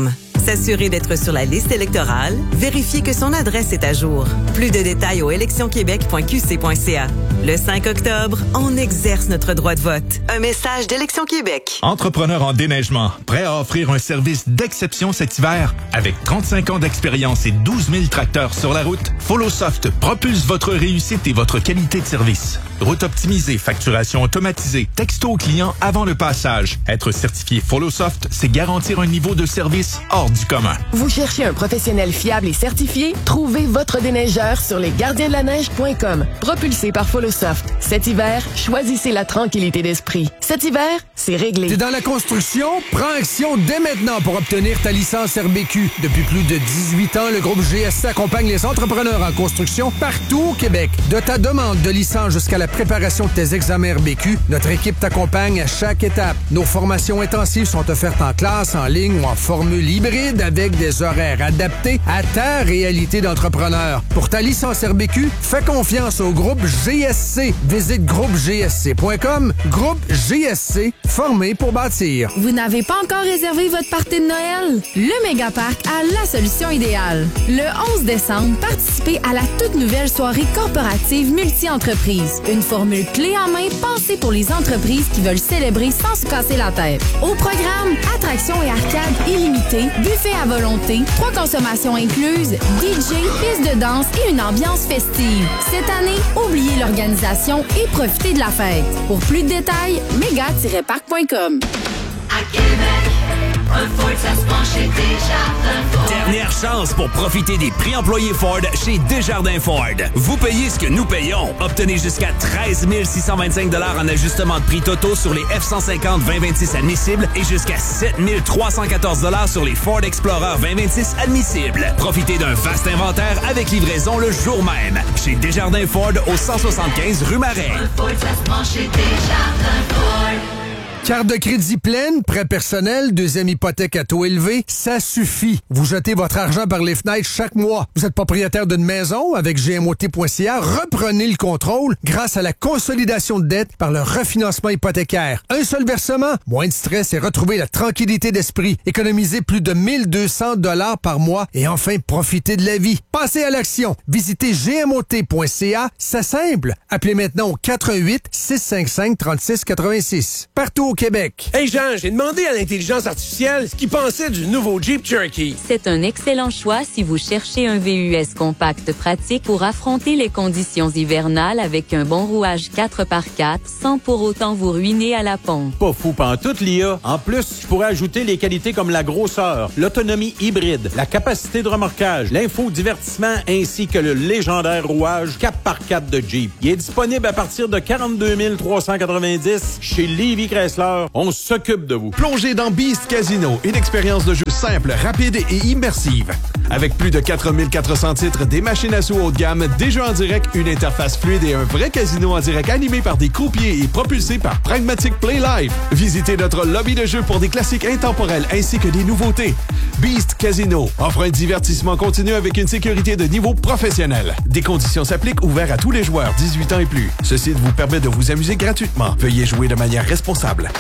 Speaker 11: S'assurer d'être sur la liste électorale, vérifier que son adresse est à jour. Plus de détails au élections québec point q c point c a. Le cinq octobre, on exerce notre droit de vote. Un message d'Élections Québec.
Speaker 12: Entrepreneur en déneigement, prêt à offrir un service d'exception cet hiver? Avec trente-cinq ans d'expérience et douze mille tracteurs sur la route, FollowSoft propulse votre réussite et votre qualité de service. Route optimisée, facturation automatisée, texto au client avant le passage. Être certifié FollowSoft, c'est garantir un niveau de service hors du commun.
Speaker 13: Vous cherchez un professionnel fiable et certifié? Trouvez votre déneigeur sur les gardiens de la neige point com. Propulsé par FollowSoft. Cet hiver, choisissez la tranquillité d'esprit. Cet hiver, c'est réglé.
Speaker 14: T'es dans la construction? Prends action dès maintenant pour obtenir ta licence R B Q. Depuis plus de dix-huit ans, le groupe G S C accompagne les entrepreneurs en construction partout au Québec. De ta demande de licence jusqu'à la préparation de tes examens R B Q, notre équipe t'accompagne à chaque étape. Nos formations intensives sont offertes en classe, en ligne ou en formule hybride avec des horaires adaptés à ta réalité d'entrepreneur. Pour ta licence R B Q, fais confiance au groupe G S C. Visite groupe g s c point com. Groupe G S C, formé pour bâtir.
Speaker 15: Vous n'avez pas encore réservé votre party de Noël? Le Mégaparc a la solution idéale. Le onze décembre, participez à la toute nouvelle soirée corporative multi-entreprise. Une formule clé en main pensée pour les entreprises qui veulent célébrer sans se casser la tête. Au programme, attractions et arcades illimitées, buffet à volonté, trois consommations incluses, D J, piste de danse et une ambiance festive. Cette année, oubliez l'organisation et profitez de la fête. Pour plus de détails, méga tiret parc point com.
Speaker 16: À Québec, un Ford, ça se penche chez Desjardins Ford.
Speaker 17: Dernière chance pour profiter des prix employés Ford chez Desjardins Ford. Vous payez ce que nous payons. Obtenez jusqu'à treize mille six cent vingt-cinq dollars en ajustement de prix totaux sur les F cent cinquante vingt vingt-six admissibles et jusqu'à sept mille trois cent quatorze dollars sur les Ford Explorer vingt vingt-six admissibles. Profitez d'un vaste inventaire avec livraison le jour même. Chez Desjardins Ford au cent soixante-quinze rue Marais.
Speaker 16: Un Ford, ça se penche chez Desjardins Ford.
Speaker 14: Carte de crédit pleine, prêt personnel, deuxième hypothèque à taux élevé, ça suffit. Vous jetez votre argent par les fenêtres chaque mois. Vous êtes propriétaire d'une maison avec G M O T point C A, reprenez le contrôle grâce à la consolidation de dette par le refinancement hypothécaire. Un seul versement, moins de stress et retrouvez la tranquillité d'esprit. Économisez plus de mille deux cents dollars par mois et enfin profitez de la vie. Passez à l'action. Visitez G M O T point C A, c'est simple. Appelez maintenant au quatre un huit, six cinq cinq, trois six huit six. Partout au Québec.
Speaker 18: Hey Jean, j'ai demandé à l'intelligence artificielle ce qu'il pensait du nouveau Jeep Cherokee.
Speaker 19: C'est un excellent choix si vous cherchez un V U S compact pratique pour affronter les conditions hivernales avec un bon rouage quatre par quatre sans pour autant vous ruiner à la pompe.
Speaker 20: Pas fou pantoute, l'I A. En plus, je pourrais ajouter les qualités comme la grosseur, l'autonomie hybride, la capacité de remorquage, l'infodivertissement ainsi que le légendaire rouage quatre par quatre de Jeep. Il est disponible à partir de quarante-deux mille trois cent quatre-vingt-dix chez Lévy Chrysler. On s'occupe de vous.
Speaker 21: Plongez dans Beast Casino, une expérience de jeu simple, rapide et immersive. Avec plus de quatre mille quatre cents titres, des machines à sous haut de gamme, des jeux en direct, une interface fluide et un vrai casino en direct animé par des croupiers et propulsé par Pragmatic Play Live. Visitez notre lobby de jeu pour des classiques intemporels ainsi que des nouveautés. Beast Casino offre un divertissement continu avec une sécurité de niveau professionnel. Des conditions s'appliquent, ouvert à tous les joueurs dix-huit ans et plus. Ce site vous permet de vous amuser gratuitement. Veuillez jouer de manière responsable.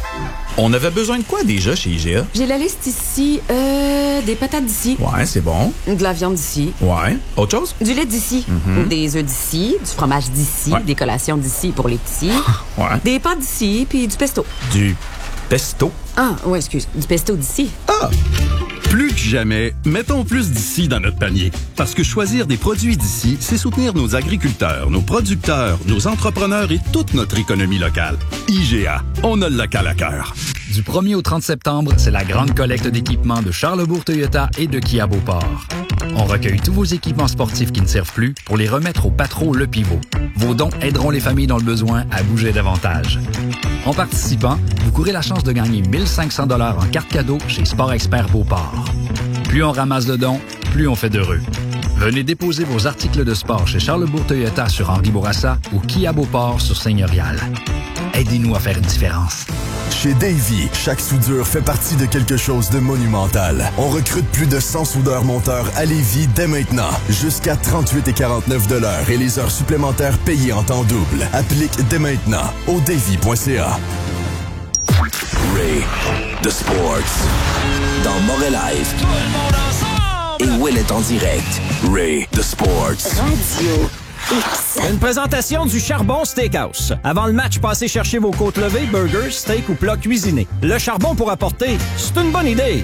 Speaker 22: On avait besoin de quoi déjà chez I G A?
Speaker 23: J'ai la liste ici. Euh, des patates d'ici.
Speaker 22: Ouais, c'est bon.
Speaker 23: De la viande d'ici.
Speaker 22: Ouais. Autre chose?
Speaker 23: Du lait d'ici.
Speaker 22: Mm-hmm.
Speaker 23: Des œufs d'ici. Du fromage d'ici.
Speaker 22: Ouais.
Speaker 23: Des collations d'ici pour les petits.
Speaker 22: Ouais.
Speaker 23: Des pâtes d'ici. Puis du pesto.
Speaker 22: Du pesto?
Speaker 23: Ah, ouais, excuse. Du pesto d'ici.
Speaker 22: Ah!
Speaker 10: Plus que jamais, mettons plus d'ici dans notre panier. Parce que choisir des produits d'ici, c'est soutenir nos agriculteurs, nos producteurs, nos entrepreneurs et toute notre économie locale. I G A, on a le local à cœur.
Speaker 24: Du premier au trente septembre, c'est la grande collecte d'équipements de Charlesbourg Toyota et de Kia Beauport. On recueille tous vos équipements sportifs qui ne servent plus pour les remettre au Patro Le Pivot. Vos dons aideront les familles dans le besoin à bouger davantage. En participant, vous courez la chance de gagner mille cinq cents dollars en carte cadeau chez Sport Expert Beauport. Plus on ramasse de dons, plus on fait d'heureux. Venez déposer vos articles de sport chez Charlesbourg Toyota sur Henri Bourassa ou Kia Beauport sur Seigneurial. Aidez-nous à faire une différence.
Speaker 25: Chez Davy, chaque soudure fait partie de quelque chose de monumental. On recrute plus de cent soudeurs-monteurs à Lévis dès maintenant. Jusqu'à trente-huit et quarante-neuf de l'heure et les heures supplémentaires payées en temps double. Applique dès maintenant au davy point c a.
Speaker 4: Ray. the Sports. Dans Morel Live. Et Will est en direct. Ray the Sports.
Speaker 7: Radio X.
Speaker 1: Une présentation du Charbon Steakhouse. Avant le match, passez chercher vos côtes levées, burgers, steak ou plats cuisinés. Le charbon pour apporter, c'est une bonne idée.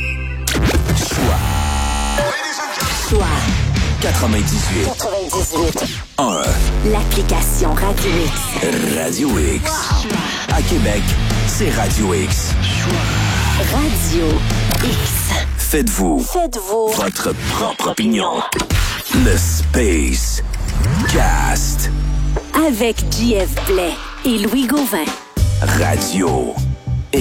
Speaker 7: Choix.
Speaker 4: quatre-vingt-dix-huit.
Speaker 7: quatre-vingt-dix-huit.
Speaker 4: un.
Speaker 7: L'application Radio X.
Speaker 4: Radio X. Wow. À Québec, c'est Radio X.
Speaker 7: Radio X.
Speaker 4: Faites-vous.
Speaker 7: Faites-vous.
Speaker 4: Votre propre opinion. Le Space Cast.
Speaker 7: Avec J F Blais et Louis Gauvin.
Speaker 4: Radio